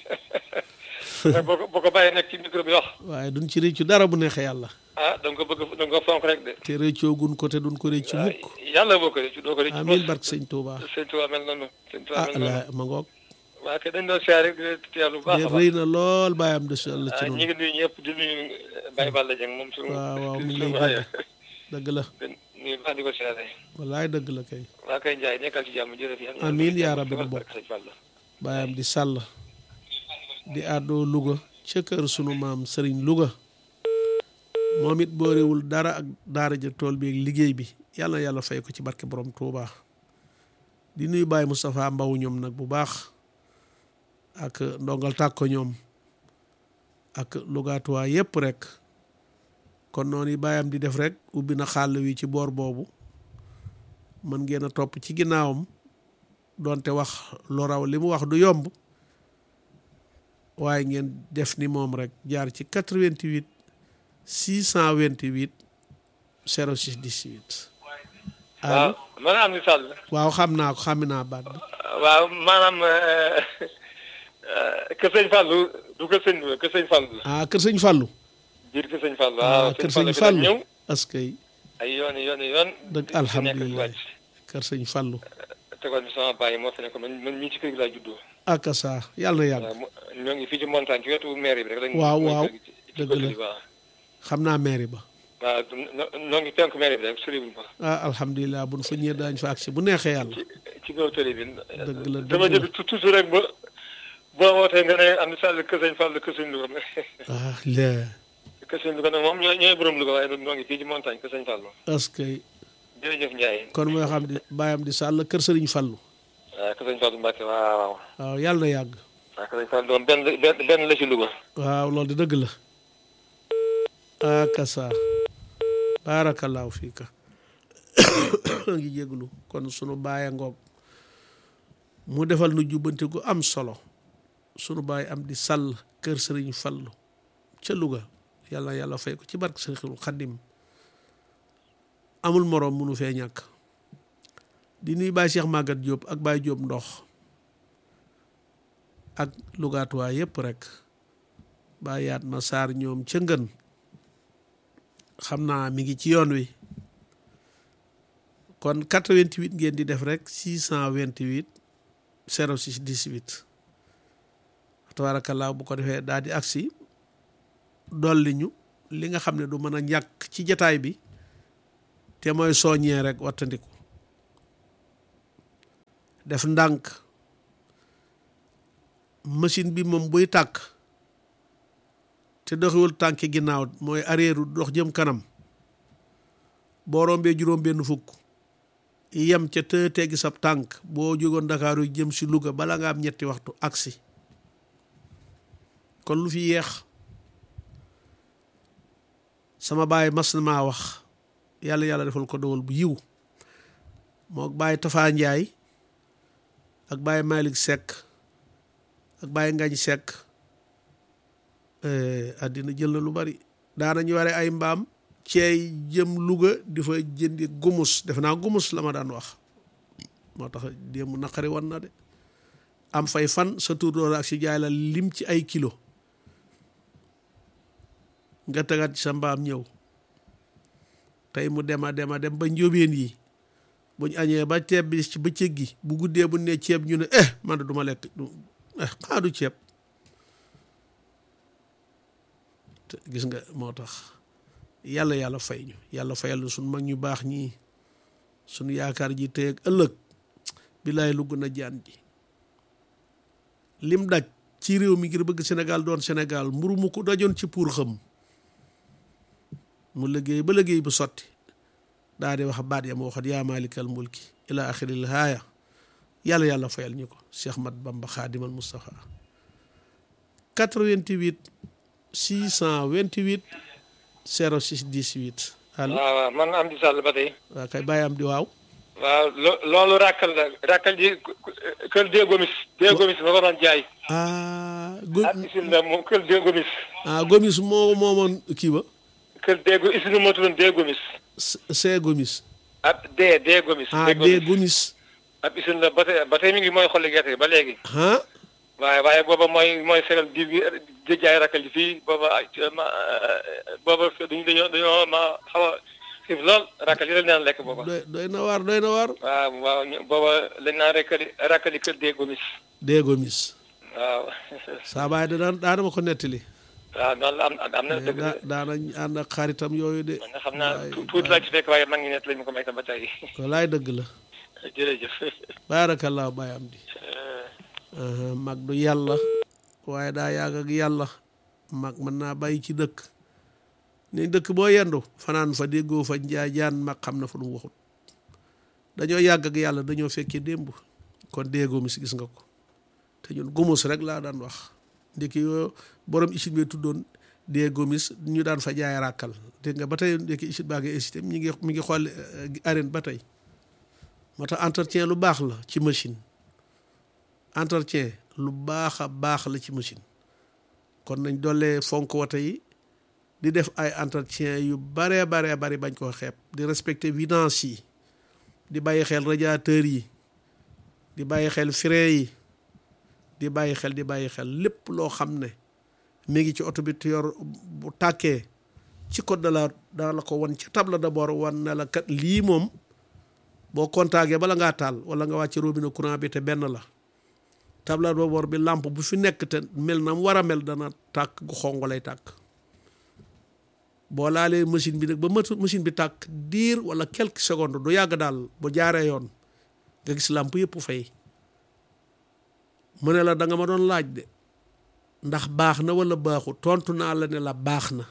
boo ko bàyyee nekk ci micro bi wax. waaye duñ ci rëccu dara bu neexee yàlla. da nga ko bëgg da nga ko fonk rek de. te rëccoo gun ko te duñ ko rëccu mukk. yàlla boo ko rëccu doo ko rëccu. amiin barke sëñ Touba. sëñ Touba mel noonu. sëñ Touba mel noonu ma ngoog. waaw kay dañ doon siyaare rek di teewlu bu baax a baax. rëy na lool bàyyam de si àll ci noonu. ñi ngi nuyu ñëpp di nuyu Baye Balla Dieng moom. waaw mu ngi lay dëgg la. nuyu baax di ko siyaare. wallaay dëgg la kay. waa kay Ndiaye nekkal ci jàmm jërëjëf. amiin yaa rabbi nu bokk. bàyyam di Sall. di àddoo Louga ca kër sunu maam Serigne Louga moom it boorewul dara ak daara ja tool bi ak liggéey bi yàlla fay ko ci barke borom Touba di nuyu Baye Moustapha Mbaw ñoom nag bu baax ak ndongal tàkko ñoom ak Lougaatuwaa yépp rek kon noonu yi bàyyam di def rek ubbi na xàll wi ci boor boobu mën ngeen a topp ci ginnaawam doonte wax lu raw li mu wax du yomb waaye ngeen def ni moom rek jaar ci 88 628 06 18. waaw man Amdi Sall. waaw xam naa baat bi. waaw maanaam kër sëñ Fallou du kër sëñ Fallou. kër sëñ Fallou. biir kër sëñ Fallou. waaw kër sëñ Fallou ñëw. askay. ay yoon. dëgg alhamdulilah kër sëñ Fallou. tegoon bi sama bàyyi moo fi nekk man mii ci kër gi laa juddoo. ak saa yàlla na yàgg. ñoo ngi fii ci montagne ci wetu mairie bi rek. waaw dëgg la xam naa mairie ba. waaw ñoo ngi penku mairie bi rek soriwul ba. alhamdulilah bu nu fa ñëwee daañu fa agsi bu neexee yàlla. ci kaw télé bi. dëgg la dama jël toujours rek boo wootee nga ne Amdi Sall kër sëñ Fall kër sëñ Louga. kër sëñ Louga nag moom ñooy borom Louga waaye ñoo ngi fii ci montagne kër sëñ Fall. est-ce que. jërëjëf Ndiaye. kon mooy xam di bàyyam di Sall kër sëriñ Fallu. waaw kër sëñ Fallu Mbacke waaw. waaw yàlla na yàgg. waaw kër sëñ Fallu doom benn la ci Louga. waaw loolu di dëgg la. akasa baarakallaahu fiika ngi jéglu kon sunu baay ngoog mu defal nu jubbante gu am solo sunu baay Amdi Sall kër sëriñ Fallu ca Louga yàlla fay ko ci barke Sëriñ Xaddim amul moroom munu fee ñàkk di nuy Baay Cheikh Maguette Diop ak Baay Diop ndox ak Lougaatuwaa yépp rek Baay yaat ma saar ñoom ca ngën xam naa mi ngi ci yoon wi kon 88 ngeen di def rek 628 06 18 tabaarakallaa bu ko defee daal di agsi dolli ñu li nga xam ne du mën a ñàkk ci jataay bi te mooy soññee rek wattandiku def ndànk machine bi moom buy tàkk te doxiwul tànki ginnaaw mooy arrière dox jëm kanam boo rombee juróom benn fukk yem ca te teggi sab tànk boo jógoon Ndakaaru jëm si Louga bala nga am ñetti waxtu agsi kon lu fi yeex sama baay mas na maa wax yàlla defal ko dowal bu yiw moo baay Tafa Njaay ak baay Malick Seck ak baay Ngañ Seck àddina jël na lu bari daanañu ware ay mbaam ceey jëm Louga di fa jëndi gumus defe naa gumus la ma daan wax moo tax démb naqari wan na de am fay fan sa tur doora ak si jaay la lim ci ay kilo nga tegaat ci sa mbaam ñëw tey mu dem ba njóobeen yi buñ añee ba ceeb bi ci bëccëg gi bu guddee bu ne ceeb ñu ne man de du ma lekk xanaa du ceeb te gis nga moo tax yàlla fay ñu yàlla fayal ñu suñ mag ñu baax ñii suñu yaakaar ji tey ak ëllëg billaay lu gën a jaan ji lim daj ci réew mi ngir bëgg Sénégal doon Sénégal mburu mu ko dajoon ci pour xam mu liggéey ba liggéey bu sotti daa di wax baat ya ma waxat yaa maalikal mulki ila axiril haaya yàlla fayal ñu ko Cheikh Mat Bamba Xaadimal Mustafa 88 628 06 18 allo waaw man Amdi Sall ba tey waaw kay bàyyi am di waaw loolu rakkal ji kër Gomis ma ko doon jaay isin la moom kër Gomis Gomis moo moomoon kii ba kër isinu moo tuddoon Gomis Gomis ab Gomis Gomis ab isin la ba tey mi ngi mooy xolli gerte ba léegi waaye booba mooy segal di jaay rakkal ji fii booba dañoo ma xaw a xiif lool rakkal yi lañ naan lekk booba doy na waar waaw booba lañ naan rakkali kër Gomis waaw saa baay daana ma ko nettali waaw noonu la am na dëgg daanañ ànd ak xaritam yooyu de xam naa tuuti laa ci fekk waaye mag ngi net lañ ma ko may tam ba tey walaay dëgg la jërëjëf baarakallaa baay am di mag du yàlla waaye daa yàgg ak yàlla mag mën naa bàyyi ci dëkk ni dëkk boo yendu fanaan fa déggoo fa njaajaan mag xam na fa lu mu waxut dañoo yàgg ak yàlla dañoo fekkee démb kon Gomis gis nga ko te ñun gumus rek laa daan wax ndekki yoo borom isit bi tuddoon Gomis ñu daan fa jaay ràkkal dégg nga ba tey ndekki isit baa ngi incité mi ngi xool arène ba tey moo tax entretien lu baax la ci machine entretien lu baax a baax la ci machine kon nañ dollee fonk wata yi di def ay entretien yu baree bari bañ koo xeeb di respecter vidange yi di bàyyi xel radiateur yi di bàyyi xel frein yi di bàyyi xel lépp loo xam ne mi ngi ci oto bi te yor bu tàkkee ci code de la daa la ko wan ci table d'abord wan na la kat lii moom boo contacté bala ngaa taal wala nga wàcc robinet courant bi te benn la table d'abord bi lampe bu fi nekk te mel na mu war a mel dana tàkk gu xonq lay tàkk boo laalee machine bi nag ba machine bi tàkk diir wala quelques secondes du yàgg daal bu jaaree yoon nga gis lampe yëpp fay mu ne la da nga ma doon laaj de ndax baax na wala baaxu tontu naa la ne la baax na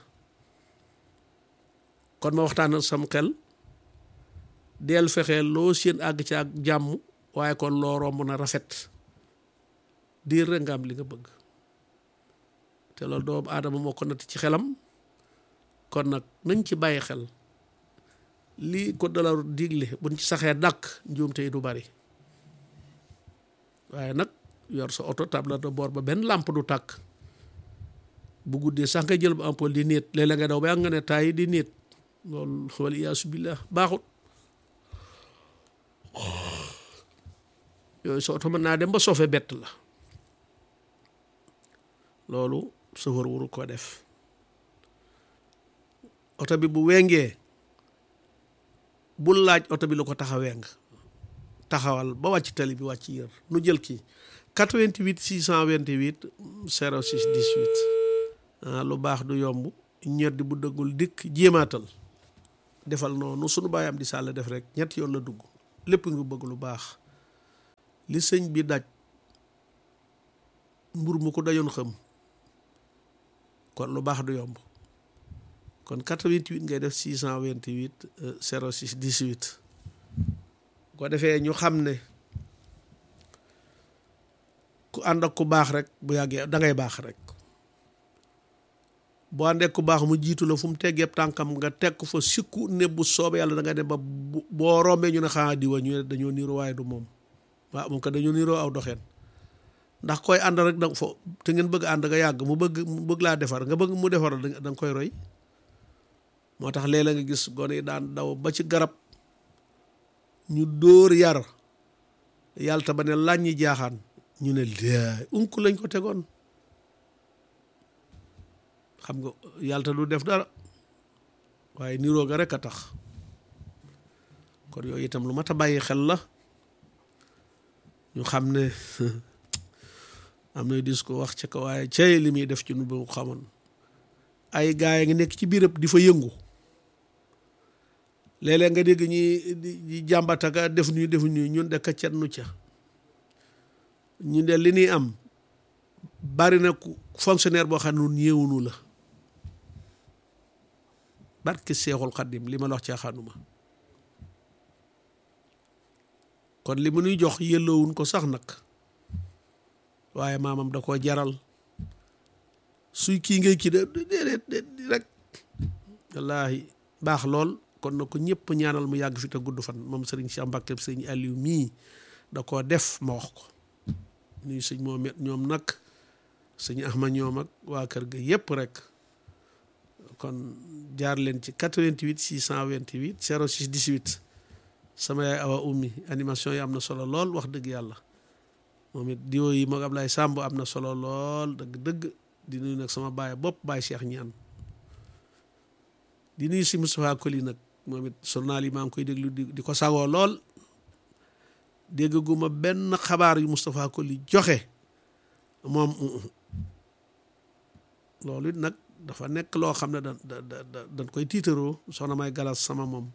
kon ma waxtaanal sam xel del fexeel loo seen àgg ci ak jàmm waaye kon loo romb na rafet diir rek nga am li nga bëgg te loolu doomu aadama moo ko natt ci xelam kon nag nañ ci bàyyi xel lii ko dala digle buñ ci saxee dàkk njuumte yi du bari waaye nag yor sa oto table de bord ba benn lampe du tàkk bu guddee sax nga jël ba ampoule di niit léeg-léeg nga daw ba nga ne taay di niit loolu wal iyaasu billah baaxut yooyu sa oto mën naa dem ba sofe bett la loolu sofër waru ko def oto bi bu wengee bul laaj oto bi lu ko tax a weng taxawal ba wàcc tali bi wàcc yër nu jël kii 88 628 06 18 lu baax du yomb ñoddi bu dëggul dikk jéemaatal defal noonu sunu baayam di sàll def rek ñett yoon la dugg lépp nga bëgg lu baax li sëñ bi daj mbur mu ko dajoon xam kon lu baax du yomb kon 88 ngay def 628 06 18 ko defee ñu xam ne ku ànd ak ku baax rek bu yàggee da ngay baax rek boo àndee ku baax mu jiitu la fu mu teggeeb tànkam nga teg ko fa sikku ne bu soobee yàlla da nga dem ba boo rombee ñu ne xanaa diwa ñu ne dañoo niiroo waaye du moom waaw moom ko dañoo niiroo aw doxeen ndax koy ànd rek danga fo te ngeen bëgg ànd nga yàgg mu bëgg laa defar nga bëgg mu defar da nga koy roy moo tax léeg-léeg nga gis gone yi daan daw ba ci garab ñu dóor yar yàlla ta ba ne làññi jaaxaan ñu ne laay unk lañ ko tegoon xam nga yàlla ta du def dara waaye niroo ga rek a tax kon yooyu itam lu mat a bàyyi xel la ñu xam ne am na dis ko wax ci ko waaye cay li muy def ci nu bu xamoon ay gaay ngi nekk ci biirëb di fa yëngu léeg-léeg nga dégg ñi jàmbataka def ñu ñun de kaccet nu ca ñu de li ñuy am bari na fonctionnaire boo xam ne nun ñeewunu la barke Seexul Xaddim li ma la wax caaxaanuma kon li mu nuy jox yëlloowun ko sax nag waaye maamam da koo jaral suy kii ngay kii de déedéet rek wallaahi baax lool kon na ko ñëpp ñaanal mu yàgg fi te gudd fan moom sëriñ Cheikh Mbacke sëriñ Aliou mii da koo def ma wax ko nuyu sëñ Mohamed ñoom nag sëñ Ahmad ñoom ak waa kër ga yëpp rek kon jaar leen ci 88 628 06 18 sama yaay Awa Ummi animation yi am na solo lool wax dëgg yàlla moom it diwo yi moog Ablaye Samb am na solo lool dëgg di nuyu nag sama baay bopp baay Cheikh Ñaan di nuyu si Moustapha Koli nag moom it journal yi maa ngi koy déglu di ko sagoo lool déggaguma benn xabaar yu Moustapha Koli joxe moom loolu it nag dafa nekk loo xam ne dañ koy tiitaroo soxna may galas sama moom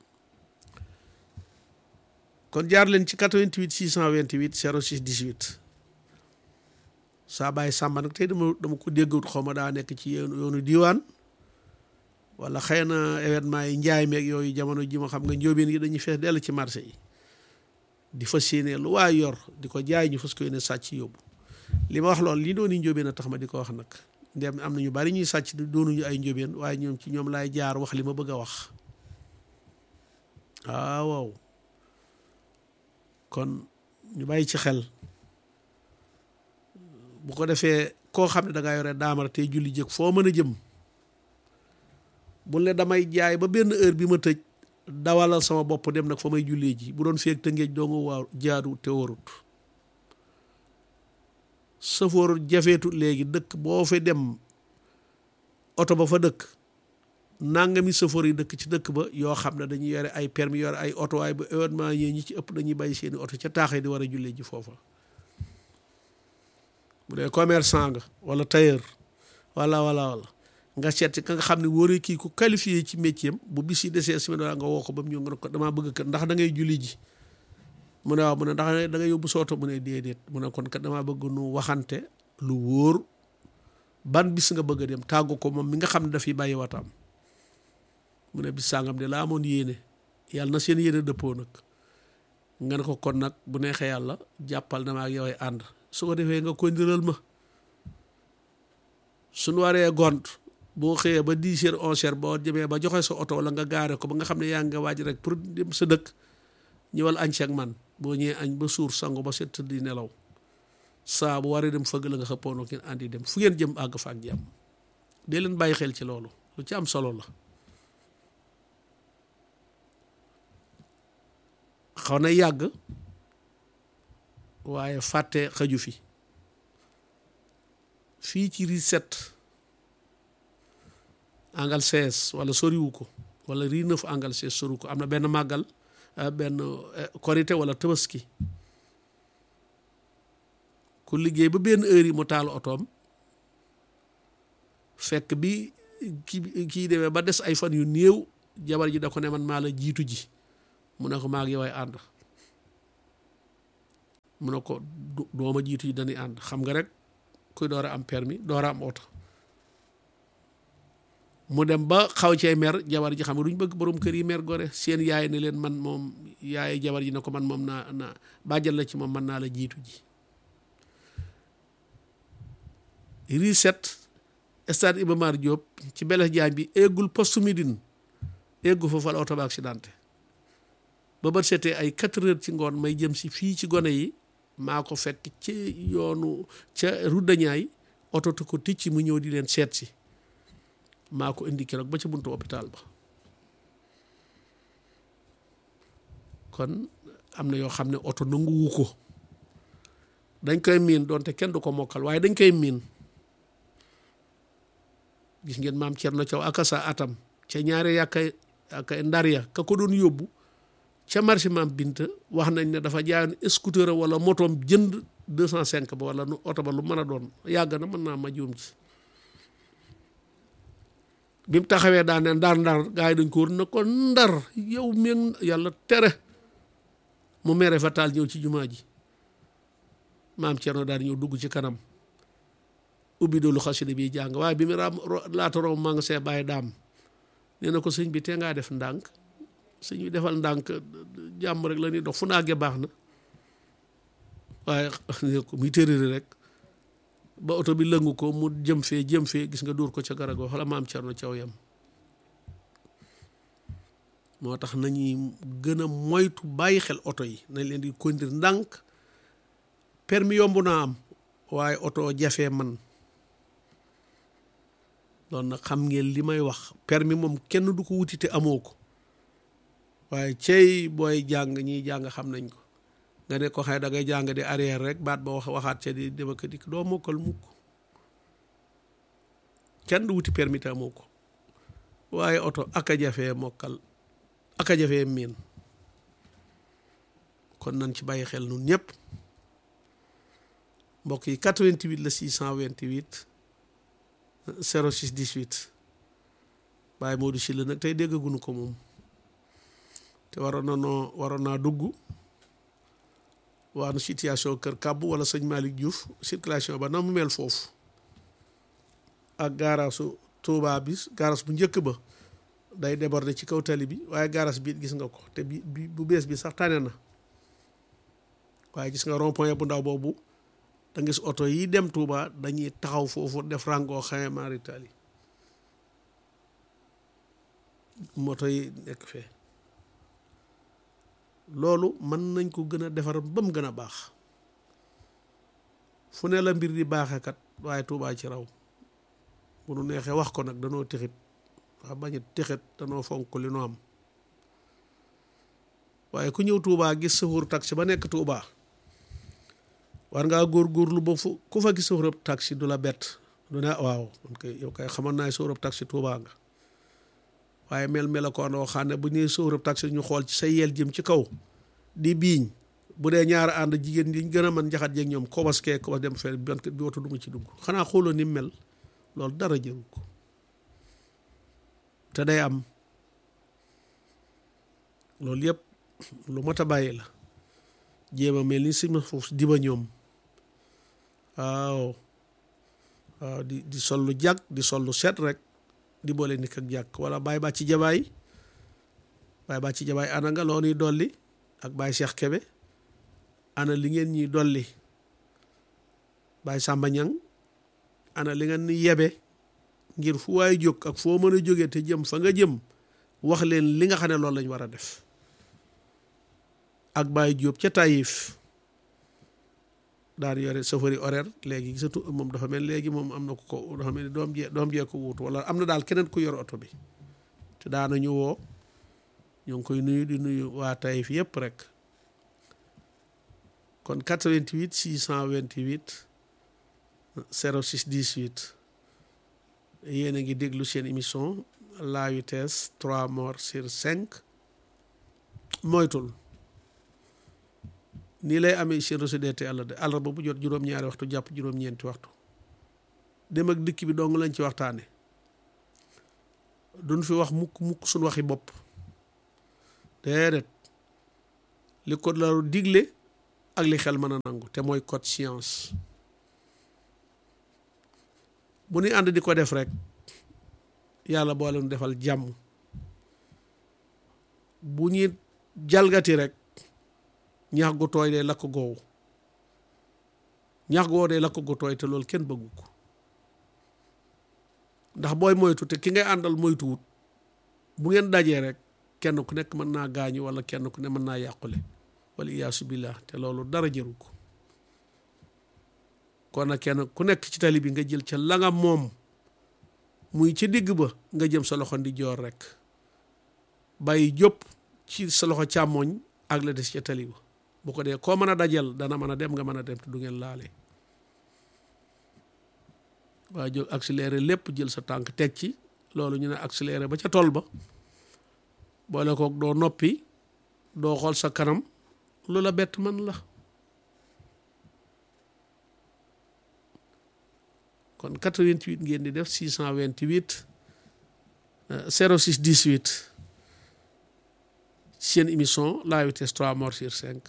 kon jaar leen ci 88 628 06 18 saa bàyyi Sàmba nag tey dama ko déggut xaw ma daa nekk ci yoonu diiwaan wala xëy na événement yi njaay meeg yooyu jamono ji ma xam nga njóobeen yi dañuy fees dell ci marché yi di fas yéene lu waay yor di ko jaay ñu fas ko yéene sàcc yóbbu li ma wax loolu li doon njóobeen a tax ma di ko wax nag ndem am na ñu bari ñuy sàcc doonuñu ay njóobeen waaye ñoom ci ñoom laay jaar wax li ma bëgg a wax waaw kon ñu bàyyi ci xel bu ko defee koo xam ne da ngaa yore daamara tey julli jëkk foo mën a jëm bul ne damay jaay ba benn heure bi ma tëj dawalal sama bopp dem nag fa may jullee ji bu doon feeg Tëngéej doo nga waaw jaadu te warut safoor jafeetut léegi dëkk boo fa dem oto ba fa dëkk nangami safoor yi dëkk ci dëkk ba yoo xam ne dañuy yore ay permis yore ay oto waaye bu événement yi ñi ci ëpp dañuy bàyyi seeni oto ca taaxee di war a jullee ji foofa bu dee commerçant nga wala tailleur wala nga seet ka nga xam ne wóoree kii ku qualifié ci métier am bu bis yi desee semaine nga woo ko ba mu ñëw nga ne ko damaa bëgg kat ndax da ngay julli ji mu ne waaw mu ne ndax da ngay yóbbu sooto mu ne déedéet mu ne kon kat damaa bëgg nu waxante lu wóor ban bis nga bëgg a dem tàggu ko moom mi nga xam ne dafiy bàyyi wataam mu ne bis sangam de laa amoon yéene yàlla na seen yéene dëppoo nag nga ne ko kon nag bu neexee yàlla jàppal na ma ak yow ay ànd su ko defee nga ko ndiral ma suñu waree gont boo xëyee ba 10 heures 11 heures boo jëmee ba joxe sa oto wala nga gaare ko ba nga xam ne yaa ngi waaj rek pour dem sa dëkk ñëwal añ ci ak man boo ñëwee añ ba suur sangu ba set tëdd nelaw saa bu waree dem fëgg la nga xëppoonoo ngeen àndi dem fu ngeen jëm àgg fa ak jàmm dee leen bàyyi xel ci loolu lu ci am solo la xaw na yàgg waaye fàtte xaju fii ci ri 7 angal 16 wala soriwu ko wala ri 9 angal 16 soriwu ko am na benn màggal benn korité wala tabaski ku liggéey ba benn heure yi mu taal otoom fekk bi kii demee ba des ay fan yu néew jabar ji da ko ne man maa la jiitu ji mu ne ko maa ngi yow ay ànd mu ne ko dooma jiitu ji dañuy ànd xam nga rek kuy door a am permis door a am oto mu dem ba xaw cee mer jabar ji xam nga duñ bëgg borom kër yi mer gore seen yaay ne leen man moom yaay jabar ji ne ko man moom naa bàjjal la ci moom man naa la jiitu ji riset stade Iba Mar Diop ci Blaise Diagne bi eggul poste Médine eggu fa fa la oto ba accidenté ba bët seetee ay 4 heures ci ngoon may jëm si fii ci gone yi maa ko fekk ci yoonu ca route de Niayes oto tu ko ticc mu ñëw di leen seet si maa ko indi keroog ba ca buntu hôpital ba kon am na yoo xam ne oto nanguwu ko dañ koy miin doonte kenn du ko mokkal waaye dañ koy miin gis ngeen maam Cerno Caw akasa atam ca ñaari yàkkay ndar ya ka ko doon yóbbu ca marché maam Binta wax nañ ne dafa jaayoon scooter wala motoom jënd 205 ba wala oto ba lu mën a doon yàgg na mën naa ma juum ci bi mu taxawee daan ne ndar gaa yi dañ ko wër na ko ndar yow mi yàlla tere mu mere fa taal ñëw ci jumaa ji maam Cerno daal ñëw dugg ci kanam ubbi doolu xasida bi jàng waaye bi mu laata romb maa ngi see bàyyi daam nee na ko sëñ bi te ngaa def ndànk sëñ bi defal ndànk jàmm rek la ñuy dox fu naagee baax na waaye muy tërëri rek ba oto bi lëngu ko mu jëm fee gis nga dóor ko ca garago xala maam Cerno Caw yam moo tax nañuy gën a moytu bàyyi xel oto yi nañ leen di conduire ndànk permis yomb naa am waaye oto jafee man loolu nag xam ngeen li may wax permis moom kenn du ko wuti te amoo ko waaye cey booy jàng ñiy jàng xam nañ ko nga ne ko xëy da ngay jàng di arrière rek baat ba waxaat ca di dem ak dikk doo mokkal mukk kenn du wuti permis te amoo ko waaye oto aka jafee mokkal aka jafee miin kon nañ ci bàyyi xel nun ñëpp mbokk yi 88 la 628 06 18 Baye Modou Sylla nag tey déggaguñu ko moom te waroon naa dugg waanu situation kër kàbbu wala sëñ Malick Diouf circulation ba na mu mel foofu ak gaaraasu Touba bi gaaraas bu njëkk ba day déborder ci kaw tali bi waaye gaaraas bi gis nga ko te bi bu bees bi sax tane na waaye gis nga rond-point bu ndaw boobu da ngis oto yi dem Touba dañuy taxaw foofu def rango xame maritali moto yi nekk fee loolu mën nañ ko gën a defar ba mu gën a baax fu ne la mbir di baaxee kat waaye Touba ci raw bu nu neexee wax ko nag danoo tixit waa bañ a tixit danoo fonk li nu am waaye ku ñëw Touba gis chauffeur taxi ba nekk Touba war ngaa góorgóorlu ba fu ku fa gis chauffeur taxi du la bett du ne waaw man kay yow kay xamoon naa chauffeur taxi Touba nga waaye mel ko noo xam ne bu ñuy chauffeur taxi ñu xool ci sa yel jëm ci kaw di biiñ bu dee ñaar ànd jigéen ñi gën a mën njaxat jeeg ñoom kobas dem fee bi oto du ma ci dugg xanaa xooloo ni mel loolu dara jëru ko te day am loolu yëpp lu mat a bàyyi la jéem a mel ni si ma foofu di ba ñoom waaw di sol lu jàkk di sol lu set rek di boole nit ak jàkk wala Baye Bàcci Jabaay ana nga loo ñuy dolli ak Baye Cheikh Kebe ana li ngeen ñuy dolli Baye Samba Ñang ana li ngeen ni yebe ngir fu waay jóg ak foo mën a jógee te jëm fa nga jëm wax leen li nga xam ne loolu lañ war a def ak Baye Diop ca Taïf daan yore chauffeur horaire léegi gisatu moom dafa mel léegi moom am na ko dafa mel ni doom jee ko wuutu wala am na daal keneen ku yor oto bi te daanañu woo ñu ngi koy nuyu di nuyu waa Taïf yëpp rek kon 88 628 06 18 yéen a ngi déglu seen émission la vitesse 3 morts sur 5 moytul nii lay amee seen reçu àlla de àllarba bu jot juróom-ñaari waxtu jàpp juróom-ñeenti waxtu dem ak dikk bi dong lañ ci waxtaane duñ fi wax mukk suñ waxi bopp déedéet li code la digle ak li xel mën a nangu te mooy code science bu ñu ànd di ko def rek yàlla boole nu defal jàmm bu ñuy jalgati rek ñax gu tooy day lakk goowu ñax goo day lakk gu tooy te loolu kenn bëggu ko ndax booy moytu te ki ngay àndal moytuwut bu ngeen dajee rek kenn ku nekk mën naa gaañu wala kenn ku ne mën naa yàqule wala iyaasu billah te loolu dara jëru ko kon nag kenn ku nekk ci tali bi nga jël ca la nga moom muy ci digg ba nga jëm sa loxo ndi joor rek bàyyi jóp ci sa loxo càmmooñ ak la des ca tali ba bu ko dee koo mën a dajal dana mën a dem nga mën a dem te du ngeen laale waaye jóg accéléré lépp jël sa tànk teg ci loolu ñu ne accéléré ba ca tool ba boole koog doo noppi doo xool sa kanam lu la bett man la kon 88 ngeen di def 628 06 18 seen émission la vitesse 3 morts sur 5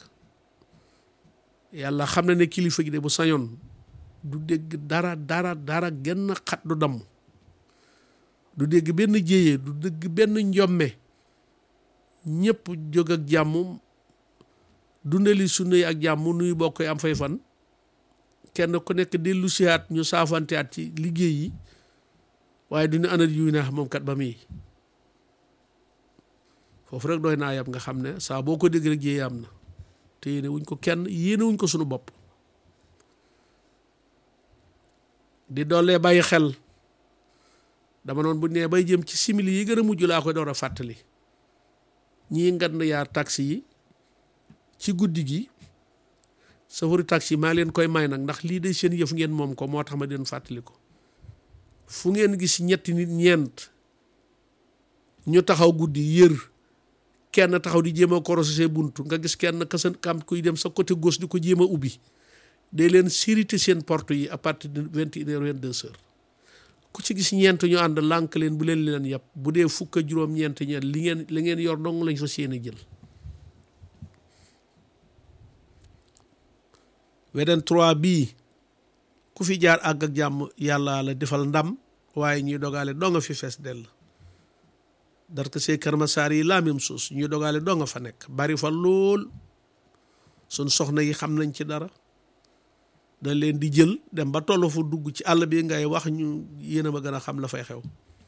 yàlla xam na ne kilifa gi de bu sañoon du dégg dara genn xat du damm du dégg benn jéyee du dégg benn njomme ñëpp jóg ak jàmm dundali sunna yi ak jàmm nuy bokk am fay fan kenn ku nekk dellu siyaat ñu saafanteat ci liggéey yi waaye duñu anat yuy neex moom kat ba muy foofu rek doy naa yam nga xam ne saa boo ko dégg rek jéyee am na te yéene wuñ ko kenn yéene wuñ ko sunu bopp di doolee bàyyi xel dama noon bu nee bay jëm ci simili yi gën a mujj laa koy door a fàttali ñii ngan yaar taxi yi ci guddi gi safari taxi maa leen koy may nag ndax lii day seen yëf ngeen moom ko moo tax ma den fàttali ko fu ngeen gis ñetti nit ñeent ñu taxaw guddi yër kenn taxaw di jéem a korosé buntu nga gis kenn kasan kam kuy dem sa côté gauche di ko jéem a ubbi day leen sirité seen porte yi à partir de 21h 22h ku ci gis ñeent ñu ànd lànk leen bu leen yàpp bu dee fukk ak juróom-ñeent ñeent li ngeen yor dong lañ fa seen a jël weden 3 bii ku fi jaar àgg ak jàmm yàlla la defal ndam waaye ñuy dogaale doo nga fi fees dell dar que see Kër Masaar yi la même chose ñuy dogaale doo nga fa nekk bari fa lool suñ soxna yi xam nañ ci dara dañ leen di jël dem ba tollu fu dugg ci àll bi ngay wax ñu yéen a ma gën a xam la fay xew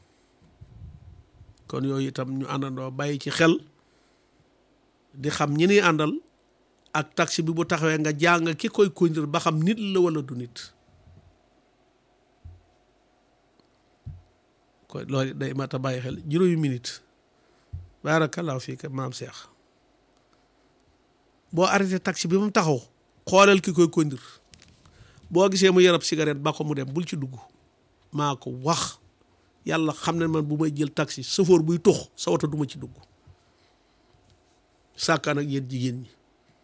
kon yooyu itam ñu àndandoo bàyyi ci xel di xam ñi ni àndal ak taxi bi bu taxawee nga jàng ki koy conduire ba xam nit la wala du nit koy loolu day mat a bàyyi xel juróomi minute baarakallaahu fiik maam Cheikh boo arrêté taxi bi mu taxaw xoolal ki koy conduire boo gisee mu yarab cigarette ba ko mu dem bul ci dugg maa ko wax yàlla xam ne man bu may jël taxi chauffeur buy tux sa oto du ma ci dugg sàkkaan ak yéen jigéen ñi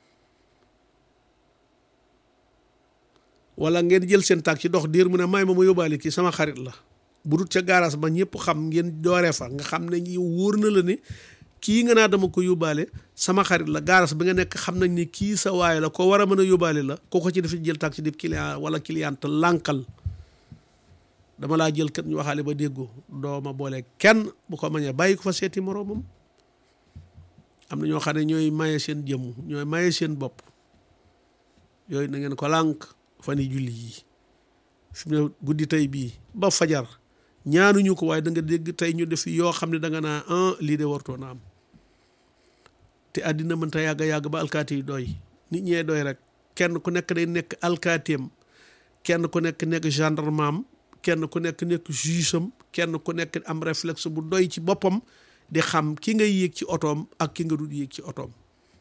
wala ngeen jël seen taxi dox diir mu ne may ma yóbbaale kii sama xarit la bu dut ca garage ba ñëpp xam ngeen dooree fa nga xam ne ñi wóor na la ne kii nga naa dama ko yóbbaale sama xarit la garage bi nga nekk xam nañ ne kii sa waay la ko war a mën a yóbbaale la ko ci def jël taxi def client wala cliente lànkal dama laa jël kat ñu waxaale ba déggoo dooma boole kenn bu ko mañee bàyyi ko fa seeti moroomam am na ñoo xam ne ñooy maye seen jëmm ñooy maye seen bopp yooyu na ngeen ko lànk fan yi julli yi fi mu ne guddi tey bii ba fajar ñaanuñu ko waaye da nga dégg tey ñu def yoo xam ne da nga naa lii de wartoo na am te àddina mënta yàgg ba alkaati yi doy nit ñee doy rek kenn ku nekk day nekk alkaatiyam kenn ku nekk gendarme am kenn ku nekk juge am kenn ku nekk am réflexe bu doy ci boppam di xam ki nga yéeg ci otoom ak ki nga dul yéeg ci otoom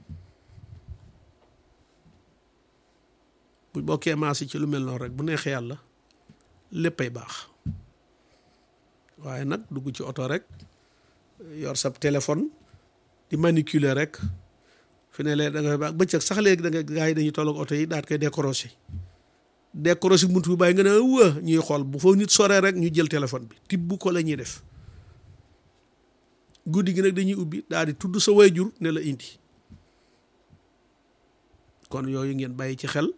bu bokkee maasi ci lu mel noonu rek bu neexee yàlla léppay baax waaye nag dugg ci oto rek yor sab téléphone di manipuler rek fi ne lee da nga ba bëccëg sax léegi da nga gaa yi dañuy tolloog oto yi daat koy décroché bunt bi bàyyi nga ne wa ñuy xool bu foofu nit soree rek ñu jël téléphone bi tibb ko la ñuy def guddi gi nag dañuy ubbi daal di tudd sa wayjur ne la indi kon yooyu ngeen bàyyi ci xel